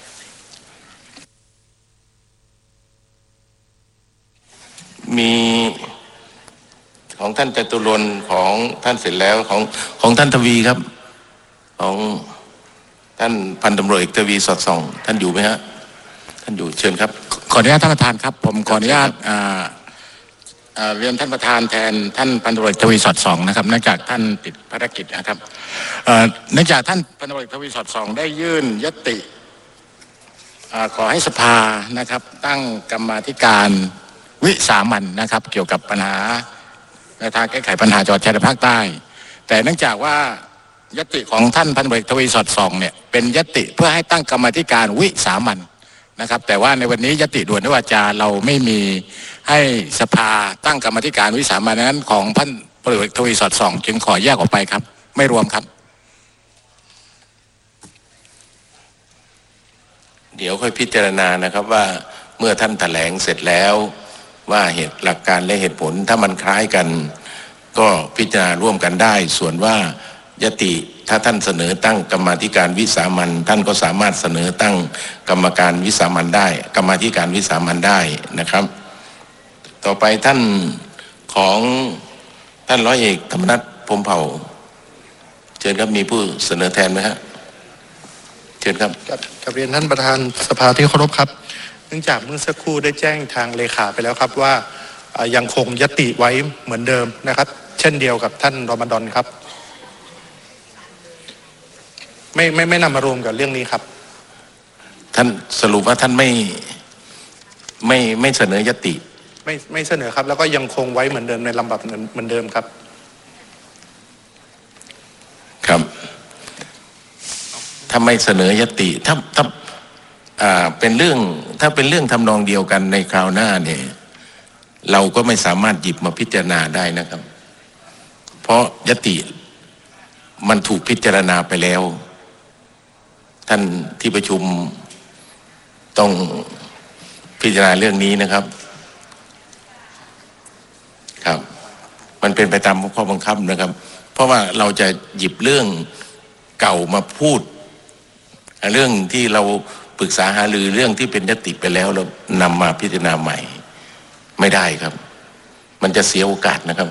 มีของท่านจตุรนต์ของท่านเสร็จแล้วของของท่านทวีครับของท่านพันตำรวจเอกทวีสอดส่องท่านอยู่ไหมฮะท่านอยู่เชิญครับขออนุญาตท่านประธานครับผมขออนุญาตเรียนท่านประธานแทนท่านพันตำรวจทวีสอดส่องนะครับเนื่องจากท่านติดภารกิจนะครับเนื่องจากท่านพันตำรวจทวีสอดส่องได้ยื่นญัตติขอให้สภานะครับตั้งกรรมาธิการวิสามัญนะครับเกี่ยวกับปัญหาในทางแก้ไขปัญหาจังหวัดชายแดนภาคใต้แต่เนื่องจากว่าญัตติของท่านพันตำรวจทวีสอดส่องเนี่ยเป็นญัตติเพื่อให้ตั้งกรรมาธิการวิสามัญนะครับแต่ว่าในวันนี้ญัตติด่วนด้วยวาจาเราไม่มีให้สภาตั้งกรรมาธิการวิสามัญนั้นของท่านพันตำรวจทวีสอดส่องจึงขอแยกออกไปครับไม่รวมครับเดี๋ยวค่อยพิจารณานะครับว่าเมื่อท่านแถลงเสร็จแล้วว่าเหตุหลักการและเหตุผลถ้ามันคล้ายกันก็พิจารณาร่วมกันได้ส่วนว่าญัตติถ้าท่านเสนอตั้งกรรมาธิการวิสามัญท่านก็สามารถเสนอตั้งกรรมการวิสามัญได้กรรมาธิการวิสามัญได้นะครับต่อไปท่านของท่านร้อยเอกธรรมนัสพรหมเผ่าเชิญครับมีผู้เสนอแทนไหมฮะเชิญครับกับเรียนท่านประธานสภาที่เคารพครับเนื่องจากเมื่อสักครู่ได้แจ้งทางเลขาไปแล้วครับว่ายังคงญัตติไว้เหมือนเดิมนะครับเช่นเดียวกับท่านรอมฎอนครับไม่ไม่ไม่นำมารวมกับเรื่องนี้ครับท่านสรุปว่าท่านไม่ไม่ไม่เสนอญัตติไม่ไม่เสนอครับแล้วก็ยังคงไว้เหมือนเดิมในลำดับเหมือนเดิมครับครับถ้าไม่เสนอญัตติถ้าถ้าอ่าเป็นเรื่องถ้าเป็นเรื่องทำนองเดียวกันในคราวหน้าเนี่ยเราก็ไม่สามารถหยิบมาพิจารณาได้นะครับเพราะญัตติมันถูกพิจารณาไปแล้วท่านที่ประชุมต้องพิจารณาเรื่องนี้นะครับครับมันเป็นไปตามข้อบังคับนะครับเพราะว่าเราจะหยิบเรื่องเก่ามาพูดเรื่องที่เราปรึกษาหารือเรื่องที่เป็นญัตติไปแล้วเรานำมาพิจารณาใหม่ไม่ได้ครับมันจะเสียโอกาสนะครับ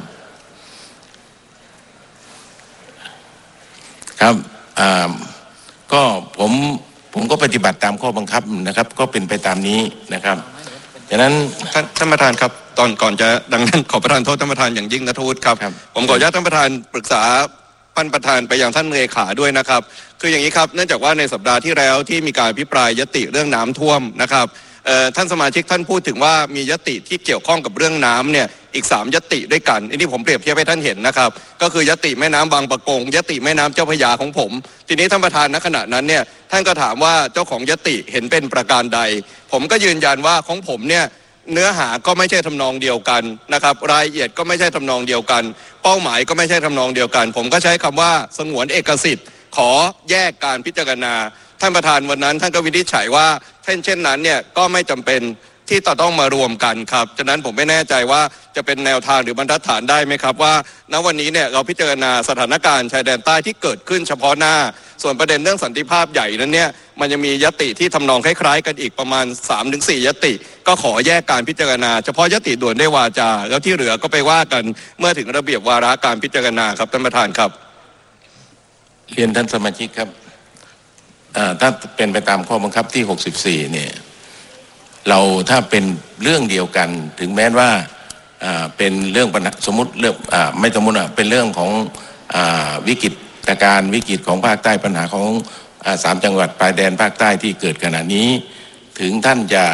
ครับอ่าก็ผมผมก็ปฏิบัติตามข้อบังคับนะครับก็เป็นไปตามนี้นะครับฉะนั้นท่านท่านประธานครับตอนก่อนจะดังนั้นขอประทานโทษท่านประธานอย่างยิ่งนะทูตครับผมขออนุญาตท่านประธานปรึกษาท่านประธานไปยังท่านเลขาด้วยนะครับคืออย่างนี้ครับเนื่องจากว่าในสัปดาห์ที่แล้วที่มีการอภิปรายญัตติเรื่องน้ำท่วมนะครับท่านสมาชิกท่านพูดถึงว่ามีญัตติที่เกี่ยวข้องกับเรื่องน้ำเนี่ยอีกสามญัตติด้วยกันอันนี้ผมเปรียบเทียบให้ท่านเห็นนะครับก็คือญัตติแม่น้ำบางปะกงญัตติแม่น้ำเจ้าพระยาของผมทีนี้ท่านประธานณขณะนั้นเนี่ยท่านก็ถามว่าเจ้าของญัตติเห็นเป็นประการใดผมก็ยืนยันว่าของผมเนี่ยเนื้อหาก็ไม่ใช่ทำนองเดียวกันนะครับรายละเอียดก็ไม่ใช่ทำนองเดียวกันเป้าหมายก็ไม่ใช่ทำนองเดียวกันผมก็ใช้คำว่าสงวนเอกสิทธิ์ขอแยกการพิจารณาท่านประธานวันนั้นท่านก็วินิจฉัยว่าเช่นเช่นนั้นเนี่ยก็ไม่จำเป็นที่จะต้องมารวมกันครับฉะนั้นผมไม่แน่ใจว่าจะเป็นแนวทางหรือบรรทัดฐานได้ไหมครับว่าณวันนี้เนี่ยเราพิจารณาสถานการณ์ชายแดนใต้ที่เกิดขึ้นเฉพาะหน้าส่วนประเด็นเรื่องสันติภาพใหญ่นั้นเนี่ยมันยังมีญัตติที่ทำนองคล้ายๆกันอีกประมาณ สามถึงสี่ ญัตติก็ขอแยกการพิจารณาเฉพาะญัตติด่วนด้วยวาจาแล้วที่เหลือก็ไปว่ากันเมื่อถึงระเบียบวาระการพิจารณาครับท่านประธานครับเรียนท่านสมาชิกครับถ้าเป็นไปตามข้อบังคับที่หกสิบสี่เนี่ยเราถ้าเป็นเรื่องเดียวกันถึงแม้ว่าเป็นเรื่องปัญหาสมมติเรื่องไม่สมมติอ่ะเป็นเรื่องของวิกฤตการณ์วิกฤตของภาคใต้ปัญหาของสามจังหวัดปลายแดนภาคใต้ที่เกิดขณะนี้ถึงท่านจะ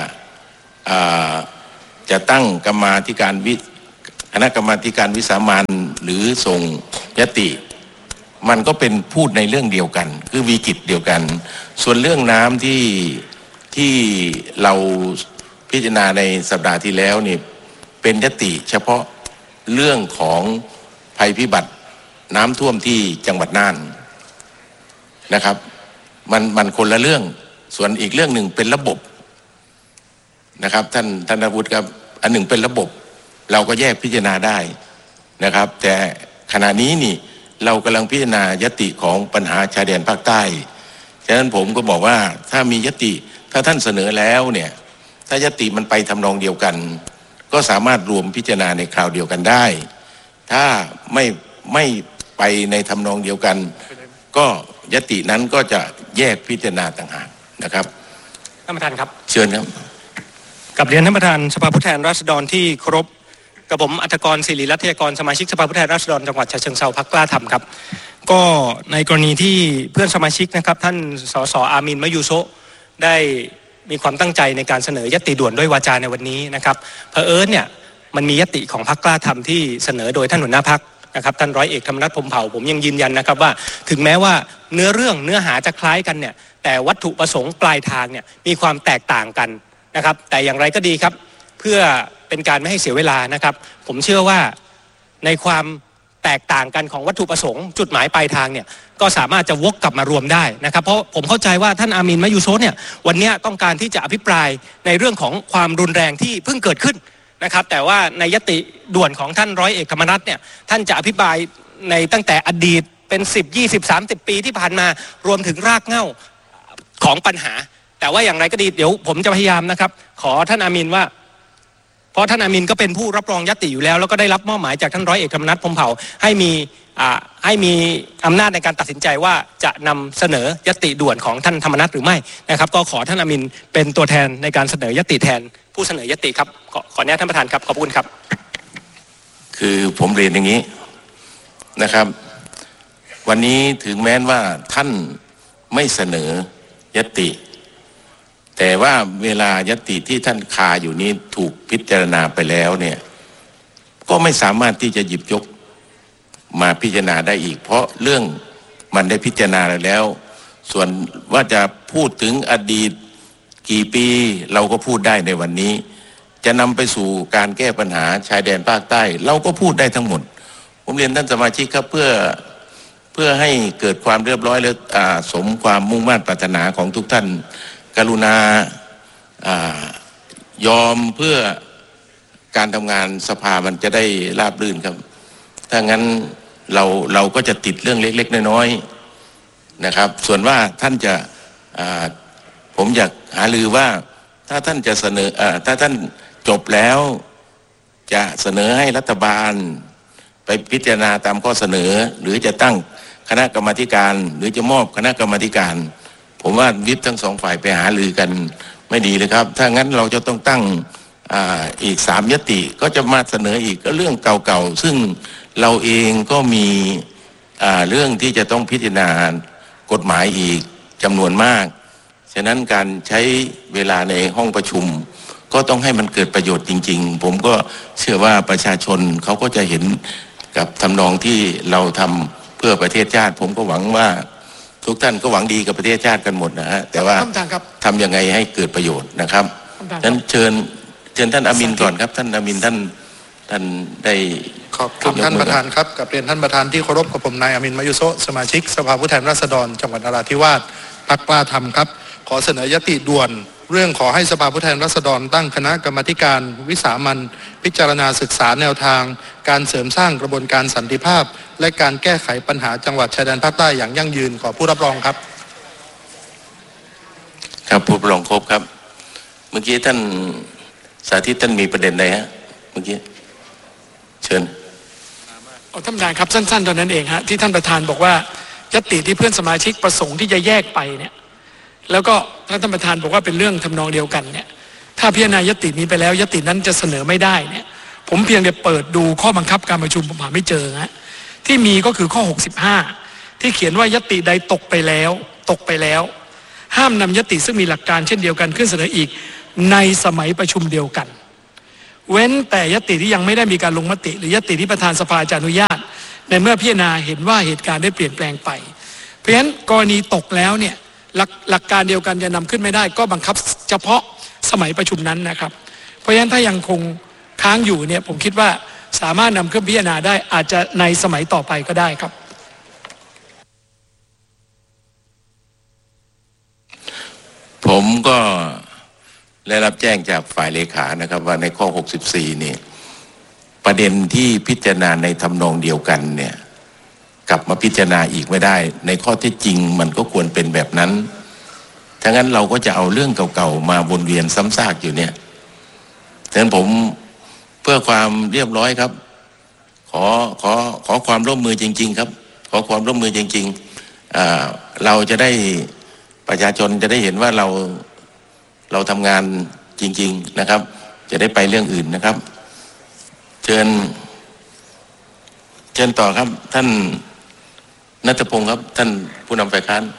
จะตั้งกรรมาธิการวิคณะกรรมาธิการวิสามัญหรือส่งยติมันก็เป็นพูดในเรื่องเดียวกันคือวิกฤตเดียวกันส่วนเรื่องน้ำที่ที่เราพิจารณาในสัปดาห์ที่แล้วนี่เป็นยติเฉพาะเรื่องของภัยพิบัติน้ำท่วมที่จังหวัดน่านนะครับมันมันคนละเรื่องส่วนอีกเรื่องหนึ่งเป็นระบบนะครับท่านท่านอาวุธครับอันหนึ่งเป็นระบบเราก็แยกพิจารณาได้นะครับแต่ขณะนี้นี่เรากำลังพิจารณายติของปัญหาชายแดนภาคใต้ฉะนั้นผมก็บอกว่าถ้ามียติถ้าท่านเสนอแล้วเนี่ยถ้ายติมันไปทำนองเดียวกันก็สามารถรวมพิจารณาในคราวเดียวกันได้ถ้าไม่ไม่ไปในทำนองเดียวกันก็ยตินั้นก็จะแยกพิจารณาต่างหากนะครับท่านประธานครับเชิญครับกับเรียนท่านประธานสภาผู้แทนราษฎรที่เคารพกับผมอัฐกรศิริรัตยากรสมาชิกสภาผู้แทนราษฎรจังหวัดฉะเชิงเทราพรรคกล้าทำครับก็ในกรณีที่เพื่อนสมาชิกนะครับท่านสสอามินมะยูโซะได้มีความตั้งใจในการเสนอยติด่วนด้วยวาจาในวันนี้นะครับเผอิญเนี่ยมันมียติของพรรคกล้าทำที่เสนอโดยท่านหัวหน้าพรรคนะครับท่านร้อยเอกธรรมนัสพรหมเผ่าผมยังยืนยันนะครับว่าถึงแม้ว่าเนื้อเรื่องเนื้อหาจะคล้ายกันเนี่ยแต่วัตถุประสงค์ปลายทางเนี่ยมีความแตกต่างกันนะครับแต่อย่างไรก็ดีครับเพื่อเป็นการไม่ให้เสียเวลานะครับผมเชื่อว่าในความแตกต่างกันของวัตถุประสงค์จุดหมายปลายทางเนี่ยก็สามารถจะวกกลับมารวมได้นะครับเพราะผมเข้าใจว่าท่านอามินมะยูโซะเนี่ยวันนี้ต้องการที่จะอภิปรายในเรื่องของความรุนแรงที่เพิ่งเกิดขึ้นนะครับแต่ว่าในยติด่วนของท่านร้อยเอกธรรมนัสเนี่ยท่านจะอภิปรายในตั้งแต่อดีตเป็นสิบ ยี่สิบ สามสิบปีที่ผ่านมารวมถึงรากเหง้าของปัญหาแต่ว่าอย่างไรก็ดีเดี๋ยวผมจะพยายามนะครับขอท่านอามินว่าเพราะท่านอามินก็เป็นผู้รับรองยติอยู่แล้วแล้วก็ได้รับมอบหมายจากท่านร้อยเอกธรรมนัสพรหมเผ่าให้มีอ่าให้มีอำนาจในการตัดสินใจว่าจะนำเสนอยติด่วนของท่านธรรมนัสหรือไม่นะครับก็ขอท่านอามินเป็นตัวแทนในการเสนอยติแทนผู้เสนอยติครับขอขออนุญาตท่านประธานครับขอบคุณครับคือผมเรียนอย่างนี้นะครับวันนี้ถึงแม้ว่าท่านไม่เสนอยติแต่ว่าเวลายติที่ท่านคาอยู่นี้ถูกพิจารณาไปแล้วเนี่ยก็ไม่สามารถที่จะหยิบยกมาพิจารณาได้อีกเพราะเรื่องมันได้พิจารณาแล้วส่วนว่าจะพูดถึงอดีตกี่ปีเราก็พูดได้ในวันนี้จะนำไปสู่การแก้ปัญหาชายแดนภาคใต้เราก็พูดได้ทั้งหมดผมเรียนท่านสมาชิกครับเพื่อเพื่อให้เกิดความเรียบร้อยและสมความมุ่งมั่นปรารถนาของทุกท่านกรุณายอมเพื่อการทำงานสภามันจะได้ราบรื่นครับถ้างั้นเราเราก็จะติดเรื่องเล็กๆน้อยๆนะครับส่วนว่าท่านจะผมอยากหารือว่าถ้าท่านจะเสนอถ้าท่านจบแล้วจะเสนอให้รัฐบาลไปพิจารณาตามข้อเสนอหรือจะตั้งคณะกรรมาธิการหรือจะมอบคณะกรรมาธิการผมว่าวิปทั้งสองฝ่ายไปหารือกันไม่ดีเลยครับถ้างั้นเราจะต้องตั้ง อ่าอีกสามยติก็จะมาเสนออีกก็เรื่องเก่าๆซึ่งเราเองก็มีอ่าเรื่องที่จะต้องพิจารณากฎหมายอีกจำนวนมากฉะนั้นการใช้เวลาในห้องประชุมก็ต้องให้มันเกิดประโยชน์จริงๆผมก็เชื่อว่าประชาชนเขาก็จะเห็นกับทำนองที่เราทำเพื่อประเทศชาติผมก็หวังว่าทุกท่านก็หวังดีกับประเทศชาติกันหมดนะฮะแต่ว่าทำยังไงให้เกิดประโยชน์นะครับฉะนั้นเชิญเชิญท่านอามินก่อนครับท่านอามินท่านท่านได้ขอบคุณท่านประธานครับกับเรียนท่านประธานที่เคารพกับผมนายอามินมะยุโซะสมาชิกสภาผู้แทนราษฎรจังหวัดนราธิวาสพรรคกล้าธรรมครับขอเสนอยติด่วนเรื่องขอให้สภาผู้แทนราษฎรตั้งคณะกรรมาธิการวิสามัญพิจารณาศึกษาแนวทางการเสริมสร้างกระบวนการสันติภาพและการแก้ไขปัญหาจังหวัดชายแดนภาคใต้อย่างยั่งยืนขอผู้รับรองครับครับผู้รับรองครบครับเมื่อกี้ท่านสาธิตท่านมีประเด็นอะไรฮะเมื่อกี้เชิญเอาท่านประธานครับสั้นๆตอนนั้นเองฮะที่ท่านประธานบอกว่ายติที่เพื่อนสมาชิกประสงค์ที่จะแยกไปเนี่ยแล้วก็ท่านประธานบอกว่าเป็นเรื่องทำนองเดียวกันเนี่ยถ้าพิจารณายตินี้ไปแล้วยตินั้นจะเสนอไม่ได้เนี่ยผมเพียงแต่เปิดดูข้อบังคับการประชุมผมหาไม่เจอฮะที่มีก็คือข้อหกสิบห้าที่เขียนว่ายติใดตกไปแล้วตกไปแล้วห้ามนำยติซึ่งมีหลักการเช่นเดียวกันขึ้นเสนออีกในสมัยประชุมเดียวกันเว้นแต่ยติที่ยังไม่ได้มีการลงมติหรือยติที่ประธานสภาจะอนุญาตในเมื่อพิจารณาเห็นว่าเหตุการณ์ได้เปลี่ยนแปลงไปเพราะฉะนั้นกรณีตกแล้วเนี่ยหลักหลักการเดียวกันจะนำขึ้นไม่ได้ก็บังคับเฉพาะสมัยประชุมนั้นนะครับเพราะฉะนั้นถ้ายังคงค้างอยู่เนี่ยผมคิดว่าสามารถนำขึ้นพิจารณาได้อาจจะในสมัยต่อไปก็ได้ครับผมก็ได้รับแจ้งจากฝ่ายเลขานะครับว่าในข้อหกสิบสี่นี่ประเด็นที่พิจารณาในทำนองเดียวกันเนี่ยกลับมาพิจารณาอีกไม่ได้ในข้อที่จริงมันก็ควรเป็นแบบนั้นถ้างั้นเราก็จะเอาเรื่องเก่าๆมาวนเวียนซ้ำซากอยู่เนี่ยฉะนั้นผมเพื่อความเรียบร้อยครับขอขอขอความร่วมมือจริงๆครับขอความร่วมมือจริงๆอ่าเราจะได้ประชาชนจะได้เห็นว่าเราเราทำงานจริงๆนะครับจะได้ไปเรื่องอื่นนะครับเชิญเชิญต่อครับท่านณัฐพงศ์ครับท่านผู้นำฝ่ายค้าน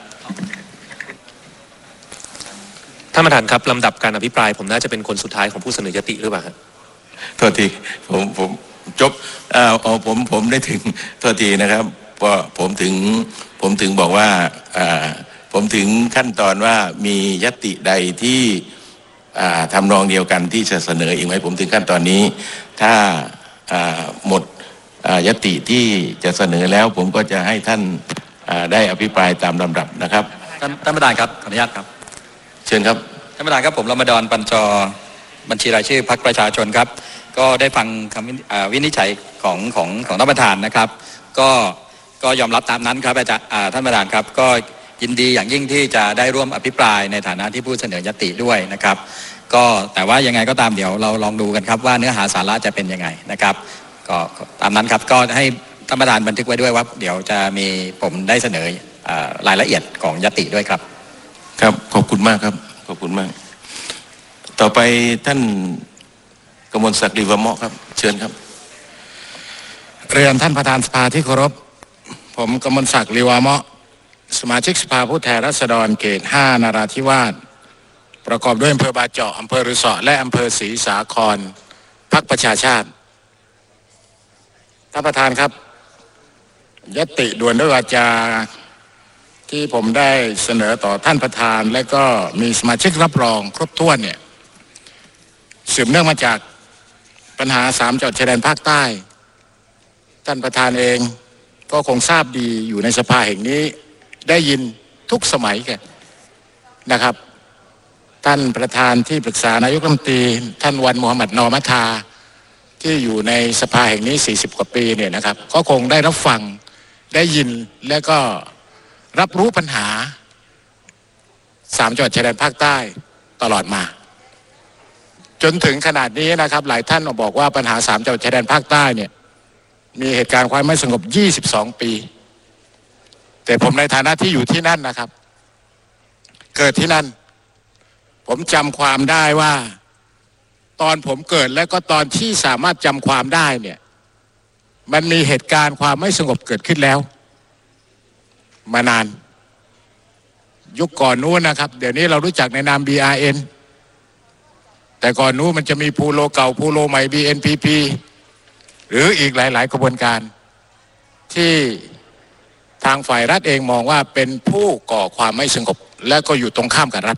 ท่านประธานครับลำดับการอภิปรายผมน่าจะเป็นคนสุดท้ายของผู้เสนอยติหรือเปล่าครับโทษทีผมผมจบเอ่อผมผมได้ถึงโทษทีนะครับเพราะผมถึงผมถึงบอกว่าอ่าผมถึงขั้นตอนว่ามียติใดที่ทำนองเดียวกันที่จะเสนออีกไหมผมถึงขั้นตอนนี้ถ้าหมดยติที่จะเสนอแล้วผมก็จะให้ท่านได้อภิปรายตามลำดับนะครับท่านท่านประธานครับขออนุญาตครับเชิญครับท่านประธานครับผมรมฎอนปัญจบัญชีรายชื่อพรรคประชาชนครับก็ได้ฟังคำวินิจฉัยของของของท่านประธานนะครับก็ก็ยอมรับตามนั้นครับอาจารย์ท่านประธานครับก็ยินดีอย่างยิ่งที่จะได้ร่วมอภิปรายในฐานะที่ผู้เสนอยติด้วยนะครับก็แต่ว่ายังไงก็ตามเดี๋ยวเราลองดูกันครับว่าเนื้อหาสาระจะเป็นยังไงนะครับก็ตามนั้นครับก็ให้ท่านประธานบันทึกไว้ด้วยว่าเดี๋ยวจะมีผมได้เสนอรายละเอียดของยติด้วยครับครับขอบคุณมากครับขอบคุณมากต่อไปท่านกมลศักดิ์ลีวะเมาะครับเชิญครับเรียนท่านประธานสภาที่เคารพผมกมลศักดิ์ลีวะเมาะสมาชิกสภาผู้แทนราษฎรเขตห้านราธิวาสประกอบด้วยอำเภอบาเจาะอำเภอรือสอและอำเภอศรีสาครพรรคประชาชาติท่านประธานครับยติด่วนด้วยวาจาที่ผมได้เสนอต่อท่านประธานและก็มีสมาชิกรับรองครบถ้วนเนี่ยสืบเนื่องมาจากปัญหาสามจังหวัดชายแดนภาคใต้ท่านประธานเองก็คงทราบดีอยู่ในสภาแห่งนี้ได้ยินทุกสมัยกันนะครับท่านประธานที่ปรึกษานายกรัฐมนตรีท่านวันมูฮัมหมัดนอมัทาที่อยู่ในสภาแห่งนี้สี่สิบกว่าปีเนี่ยนะครับก็คงได้รับฟังได้ยินและก็รับรู้ปัญหาสามจังหวัดชายแดนภาคใต้ตลอดมาจนถึงขนาดนี้นะครับหลายท่านบอกว่าปัญหาสามจังหวัดชายแดนภาคใต้เนี่ยมีเหตุการณ์ความไม่สงบยี่สิบสองปีแต่ผมในฐานะที่อยู่ที่นั่นนะครับเกิดที่นั่นผมจำความได้ว่าตอนผมเกิดและก็ตอนที่สามารถจำความได้เนี่ยมันมีเหตุการณ์ความไม่สงบเกิดขึ้นแล้วมานานยุคก่อนนู้นนะครับเดี๋ยวนี้เรารู้จักในนาม บี อาร์ เอ็น แต่ก่อนนู้นมันจะมีพูโลเก่าพูโลใหม่ บี เอ็น พี พี หรืออีกหลายๆกระบวนการที่ทางฝ่ายรัฐเองมองว่าเป็นผู้ก่อความไม่สงบและก็อยู่ตรงข้ามกับรัฐ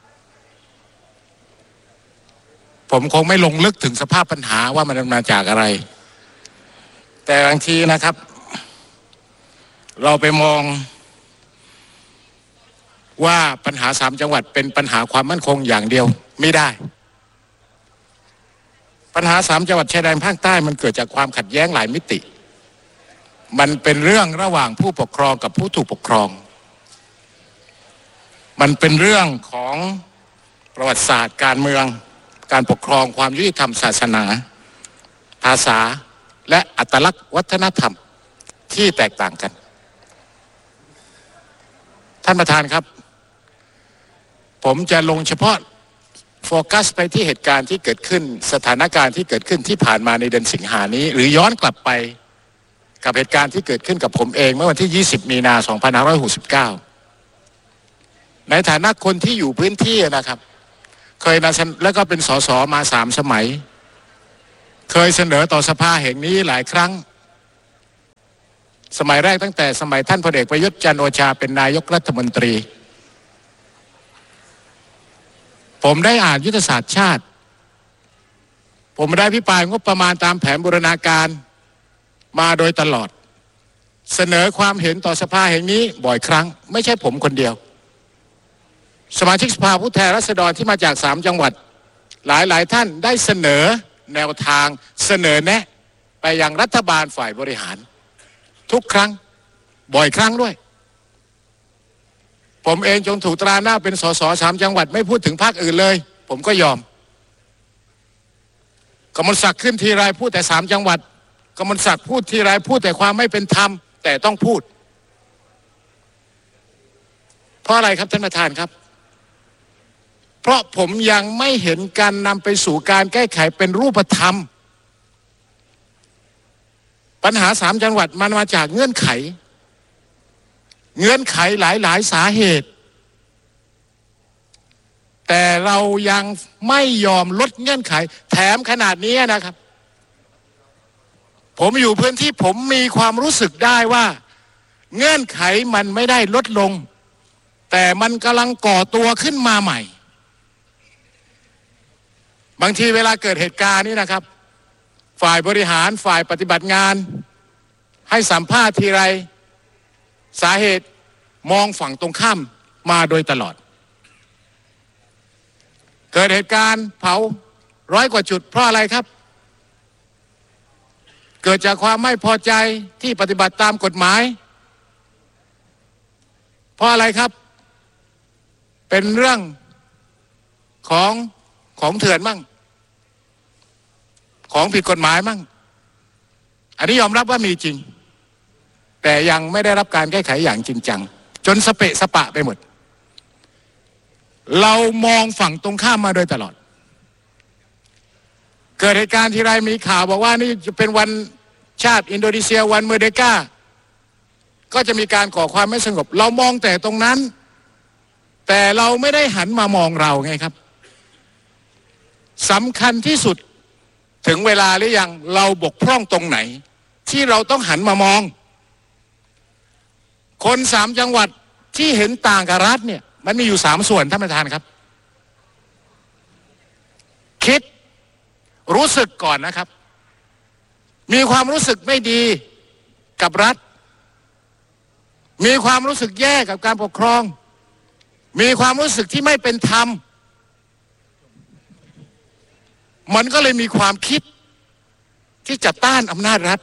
ผมคงไม่ลงลึกถึงสภาพปัญหาว่ามันมาจากอะไรแต่บางทีนะครับเราไปมองว่าปัญหาสามจังหวัดเป็นปัญหาความมั่นคงอย่างเดียวไม่ได้ปัญหาสามจังหวัดชายแดนภาคใต้มันเกิดจากความขัดแย้งหลายมิติมันเป็นเรื่องระหว่างผู้ปกครองกับผู้ถูกปกครองมันเป็นเรื่องของประวัติศาสตร์การเมืองการปกครองความยุติธรรมศาสนาภาษาและอัตลักษณ์วัฒนธรรมที่แตกต่างกันท่านประธานครับผมจะลงเฉพาะโฟกัสไปที่เหตุการณ์ที่เกิดขึ้นสถานการณ์ที่เกิดขึ้นที่ผ่านมาในเดือนสิงหานี้หรือย้อนกลับไปกับเหตุการณ์ที่เกิดขึ้นกับผมเองเมื่อวันที่ยี่สิบมีนาสองพันห้าร้อยหกสิบเก้าในฐานะคนที่อยู่พื้นที่นะครับเคยนะแล้วก็เป็นสสมาสามสมัยเคยเสนอต่อสภาแห่งนี้หลายครั้งสมัยแรกตั้งแต่สมัยท่านพลเอกประยุทธ์จันทร์โอชาเป็นนายกรัฐมนตรีผมได้อ่านยุทธศาสตร์ชาติผมได้พิปรายงบประมาณตามแผนบูรณาการมาโดยตลอดเสนอความเห็นต่อสภาแห่งนี้บ่อยครั้งไม่ใช่ผมคนเดียวสมาชิกสภาผู้แทนราษฎรที่มาจากสามจังหวัดหลายหลายท่านได้เสนอแนวทางเสนอแนะไปยังรัฐบาลฝ่ายบริหารทุกครั้งบ่อยครั้งด้วยผมเองจงถูกตราหน้าเป็นสสสามจังหวัดไม่พูดถึงภาคอื่นเลยผมก็ยอมกมลศักดิ์ขึ้นทีไรพูดแต่สามจังหวัดกมลศักดิ์พูดทีไรพูดแต่ความไม่เป็นธรรมแต่ต้องพูดเพราะอะไรครับท่านประธานครับเพราะผมยังไม่เห็นการนำไปสู่การแก้ไขเป็นรูปธรรมปัญหาสามจังหวัดมันมาจากเงื่อนไขเงื่อนไขหลายๆสาเหตุแต่เรายังไม่ยอมลดเงื่อนไขแถมขนาดนี้นะครับผมอยู่พื้นที่ผมมีความรู้สึกได้ว่าเงื่อนไขมันไม่ได้ลดลงแต่มันกำลังก่อตัวขึ้นมาใหม่บางทีเวลาเกิดเหตุการณ์นี้นะครับฝ่ายบริหารฝ่ายปฏิบัติงานให้สัมภาษณ์ทีไรสาเหตุมองฝั่งตรงข้ามมาโดยตลอดเกิดเหตุการณ์เผาร้อยกว่าจุดเพราะอะไรครับเกิดจากความไม่พอใจที่ปฏิบัติตามกฎหมายเพราะอะไรครับเป็นเรื่องของของเถื่อนมั่งของผิดกฎหมายมั่งอันนี้ยอมรับว่ามีจริงแต่ยังไม่ได้รับการแก้ไขอย่างจริงจังจนสเปะสปะไปหมดเรามองฝั่งตรงข้ามมาโดยตลอดเกิดเหตุการณ์ทีไรมีข่าวบอกว่านี่จะเป็นวันชาติอินโดนีเซียวันเมอร์เดกาก็จะมีการก่อความไม่สงบเรามองแต่ตรงนั้นแต่เราไม่ได้หันมามองเราไงครับสำคัญที่สุดถึงเวลาหรือยังเราบกพร่องตรงไหนที่เราต้องหันมามองคนสามจังหวัดที่เห็นต่างกับรัฐเนี่ยมันมีอยู่สามส่วนท่านประธานครับคิดรู้สึกก่อนนะครับมีความรู้สึกไม่ดีกับรัฐมีความรู้สึกแย่กับการปกครองมีความรู้สึกที่ไม่เป็นธรรมมันก็เลยมีความคิดที่จะต้านอำนาจรัฐ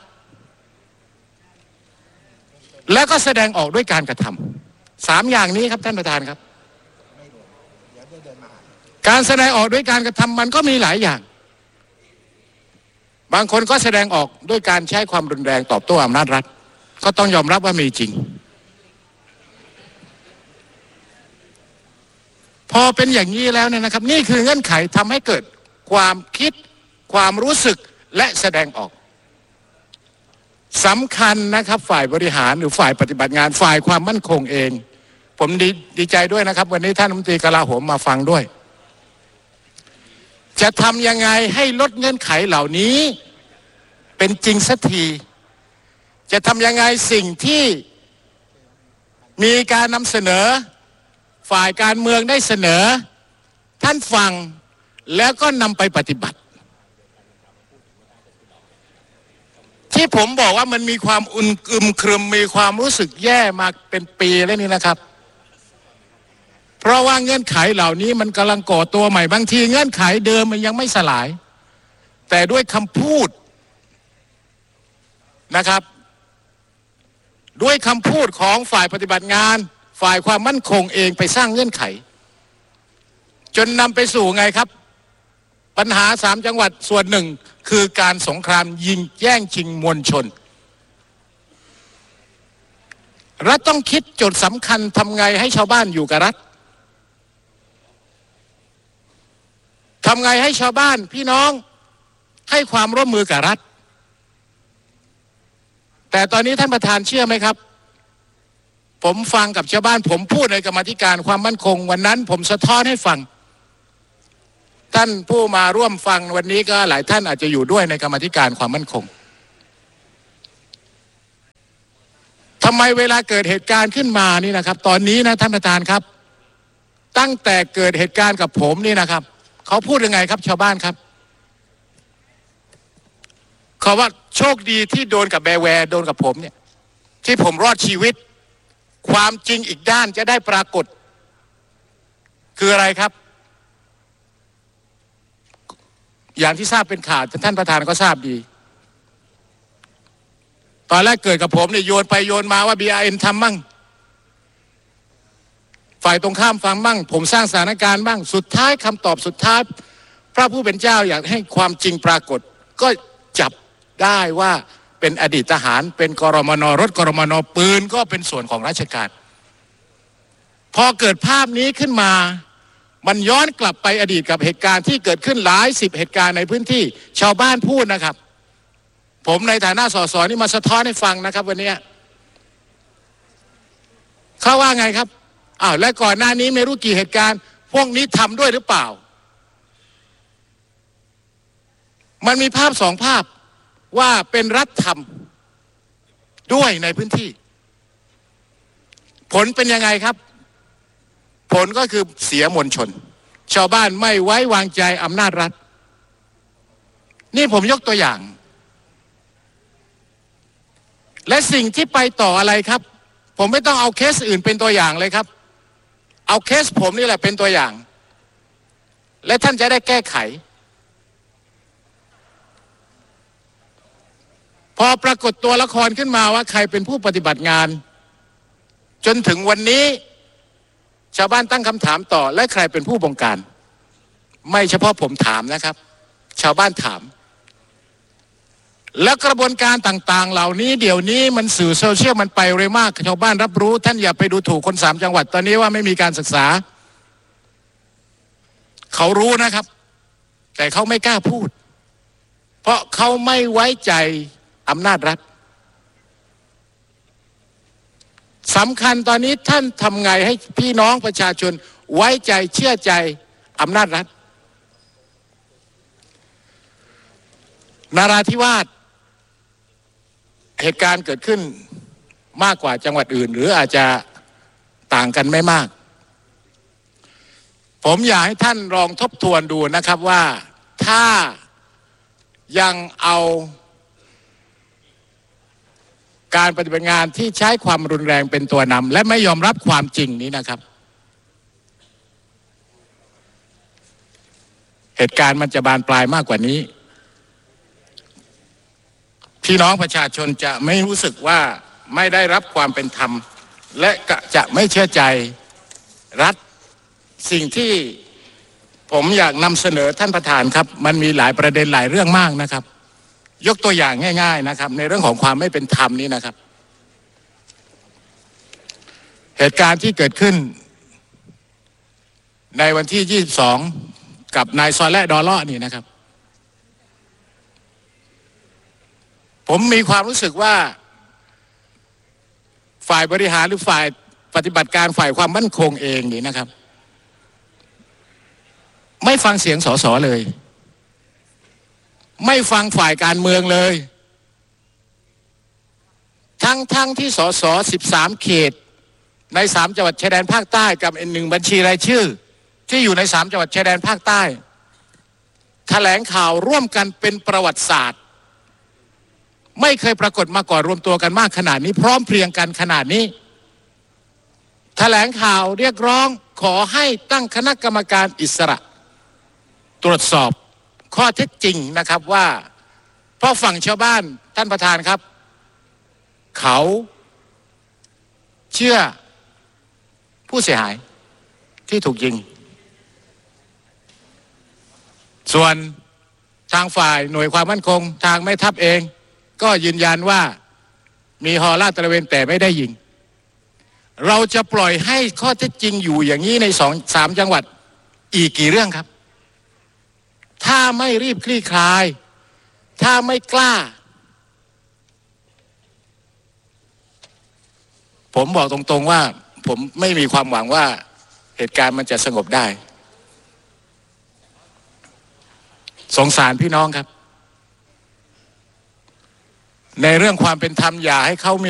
แล้วก็แสดงออกด้วยการกระทำสามอย่างนี้ครับท่านประธานครับการแสดงออกด้วยการกระทำมันก็มีหลายอย่างบางคนก็แสดงออกด้วยการใช้ความรุนแรงตอบโต้อำนาจรัฐก็ต้องยอมรับว่ามีจริงพอเป็นอย่างนี้แล้วเนี่ยนะครับนี่คือเงื่อนไขทำให้เกิดความคิดความรู้สึกและแสดงออกสำคัญนะครับฝ่ายบริหารหรือฝ่ายปฏิบัติงานฝ่ายความมั่นคงเองผมดีดีใจด้วยนะครับวันนี้ท่านรัฐมนตรีกลาโหมมาฟังด้วยจะทำยังไงให้ลดเงื่อนไขเหล่านี้เป็นจริงสักทีจะทำยังไงสิ่งที่มีการนำเสนอฝ่ายการเมืองได้เสนอท่านฟังแล้วก็นำไปปฏิบัติที่ผมบอกว่ามันมีความอึมอึมครึมมีความรู้สึกแย่มาเป็นปีแล้วนี่นะครับเพราะว่าเงื่อนไขเหล่านี้มันกำลังก่อตัวใหม่บางทีเงื่อนไขเดิมมันยังไม่สลายแต่ด้วยคำพูดนะครับด้วยคำพูดของฝ่ายปฏิบัติงานฝ่ายความมั่นคงเองไปสร้างเงื่อนไขจนนำไปสู่ไงครับปัญหาสามจังหวัดส่วนหนึ่งคือการสงครามยิงแย่งชิงมวลชนรัฐต้องคิดจุดสำคัญทำไงให้ชาวบ้านอยู่กับรัฐทำไงให้ชาวบ้านพี่น้องให้ความร่วมมือกับรัฐแต่ตอนนี้ท่านประธานเชื่อไหมครับผมฟังกับชาวบ้านผมพูดในกรรมาธิการความมั่นคงวันนั้นผมสะท้อนให้ฟังท่านผู้มาร่วมฟังวันนี้ก็หลายท่านอาจจะอยู่ด้วยในกรรมาธิการความมั่นคงทำไมเวลาเกิดเหตุการณ์ขึ้นมานี่นะครับตอนนี้นะท่านประธานครับตั้งแต่เกิดเหตุการณ์กับผมนี่นะครับเขาพูดยังไงครับชาวบ้านครับเขาว่าโชคดีที่โดนกับแบร์แวร์โดนกับผมเนี่ยที่ผมรอดชีวิตความจริงอีกด้านจะได้ปรากฏคืออะไรครับอย่างที่ทราบเป็นข่าวท่านประธานก็ทราบดีตอนแรกเกิดกับผมเนี่ยโยนไปโยนมาว่า บี อาร์ เอ็น ทำมั่งฝ่ายตรงข้ามฟังมั่งผมสร้างสถานการณ์บ้างสุดท้ายคำตอบสุดท้ายพระผู้เป็นเจ้าอยากให้ความจริงปรากฏก็จับได้ว่าเป็นอดีตทหารเป็นกรมนรถกรมนปืนก็เป็นส่วนของราชการพอเกิดภาพนี้ขึ้นมามันย้อนกลับไปอดีตกับเหตุการณ์ที่เกิดขึ้นหลายสิบเหตุการณ์ในพื้นที่ชาวบ้านพูดนะครับผมในฐานะสสนี่มาสะท้อนให้ฟังนะครับวันนี้เขาว่าไงครับอ้าวและก่อนหน้านี้ไม่รู้กี่เหตุการณ์พวกนี้ทำด้วยหรือเปล่ามันมีภาพสองภาพว่าเป็นรัฐทำด้วยในพื้นที่ผลเป็นยังไงครับผลก็คือเสียมวลชนชาวบ้านไม่ไว้วางใจอำนาจรัฐนี่ผมยกตัวอย่างและสิ่งที่ไปต่ออะไรครับผมไม่ต้องเอาเคสอื่นเป็นตัวอย่างเลยครับเอาเคสผมนี่แหละเป็นตัวอย่างและท่านจะได้แก้ไขพอปรากฏตัวละครขึ้นมาว่าใครเป็นผู้ปฏิบัติงานจนถึงวันนี้ชาวบ้านตั้งคำถามต่อและใครเป็นผู้บงการไม่เฉพาะผมถามนะครับชาวบ้านถามแล้วกระบวนการต่างๆเหล่านี้เดี๋ยวนี้มันสื่อโซเชียลมันไปเร็วมากชาวบ้านรับรู้ท่านอย่าไปดูถูกคนสามจังหวัดตอนนี้ว่าไม่มีการศึกษาเขารู้นะครับแต่เขาไม่กล้าพูดเพราะเขาไม่ไว้ใจอำนาจรัฐสำคัญตอนนี้ท่านทำไงให้พี่น้องประชาชนไว้ใจเชื่อใจอำนาจรัฐนราธิวาสเหตุการณ์เกิดขึ้นมากกว่าจังหวัดอื่นหรืออาจจะต่างกันไม่มากผมอยากให้ท่านลองทบทวนดูนะครับว่าถ้ายังเอาการปฏิบัติงานที่ใช้ความรุนแรงเป็นตัวนำและไม่ยอมรับความจริงนี้นะครับเหตุการณ์มันจะบานปลายมากกว่านี้พี่น้องประชาชนจะไม่รู้สึกว่าไม่ได้รับความเป็นธรรมและจะไม่เชื่อใจรัฐสิ่งที่ผมอยากนำเสนอท่านประธานครับมันมีหลายประเด็นหลายเรื่องมากนะครับยกตัวอย่างง่ายๆนะครับในเรื่องของความไม่เป็นธรรมนี้นะครับเหตุการณ์ที่เกิดขึ้นในวันที่ยี่สิบสองกับนายซอและดอลเลาะนี่นะครับผมมีความรู้สึกว่าฝ่ายบริหารหรือฝ่ายปฏิบัติการฝ่ายความมั่นคงเองนี่นะครับไม่ฟังเสียงสสเลยไม่ฟังฝ่ายการเมืองเลยทั้งทั้งที่สสสิบสามเขตในสามจังหวัดชายแดนภาคใต้กับอีกหนึ่งบัญชีรายชื่อที่อยู่ในสามจังหวัดชายแดนภาคใต้แถลงข่าวร่วมกันเป็นประวัติศาสตร์ไม่เคยปรากฏมาก่อนรวมตัวกันมากขนาดนี้พร้อมเพรียงกันขนาดนี้แถลงข่าวเรียกร้องขอให้ตั้งคณะกรรมการอิสระตรวจสอบข้อเท็จจริงนะครับว่าเพราะฝั่งชาวบ้านท่านประธานครับเขาเชื่อผู้เสียหายที่ถูกยิงส่วนทางฝ่ายหน่วยความมั่นคงทางแม่ทัพเองก็ยืนยันว่ามีฮอลาดตระเวนแต่ไม่ได้ยิงเราจะปล่อยให้ข้อเท็จจริงอยู่อย่างนี้ในสองสามจังหวัดอีกกี่เรื่องครับถ้าไม่รีบคลี่คลายถ้าไม่กล้าผมบอกตรงๆว่าผมไม่มีความหวังว่าเหตุการณ์มันจะสงบได้สงสารพี่น้องครับในเรื่องความเป็นธรรมอย่าให้เขามี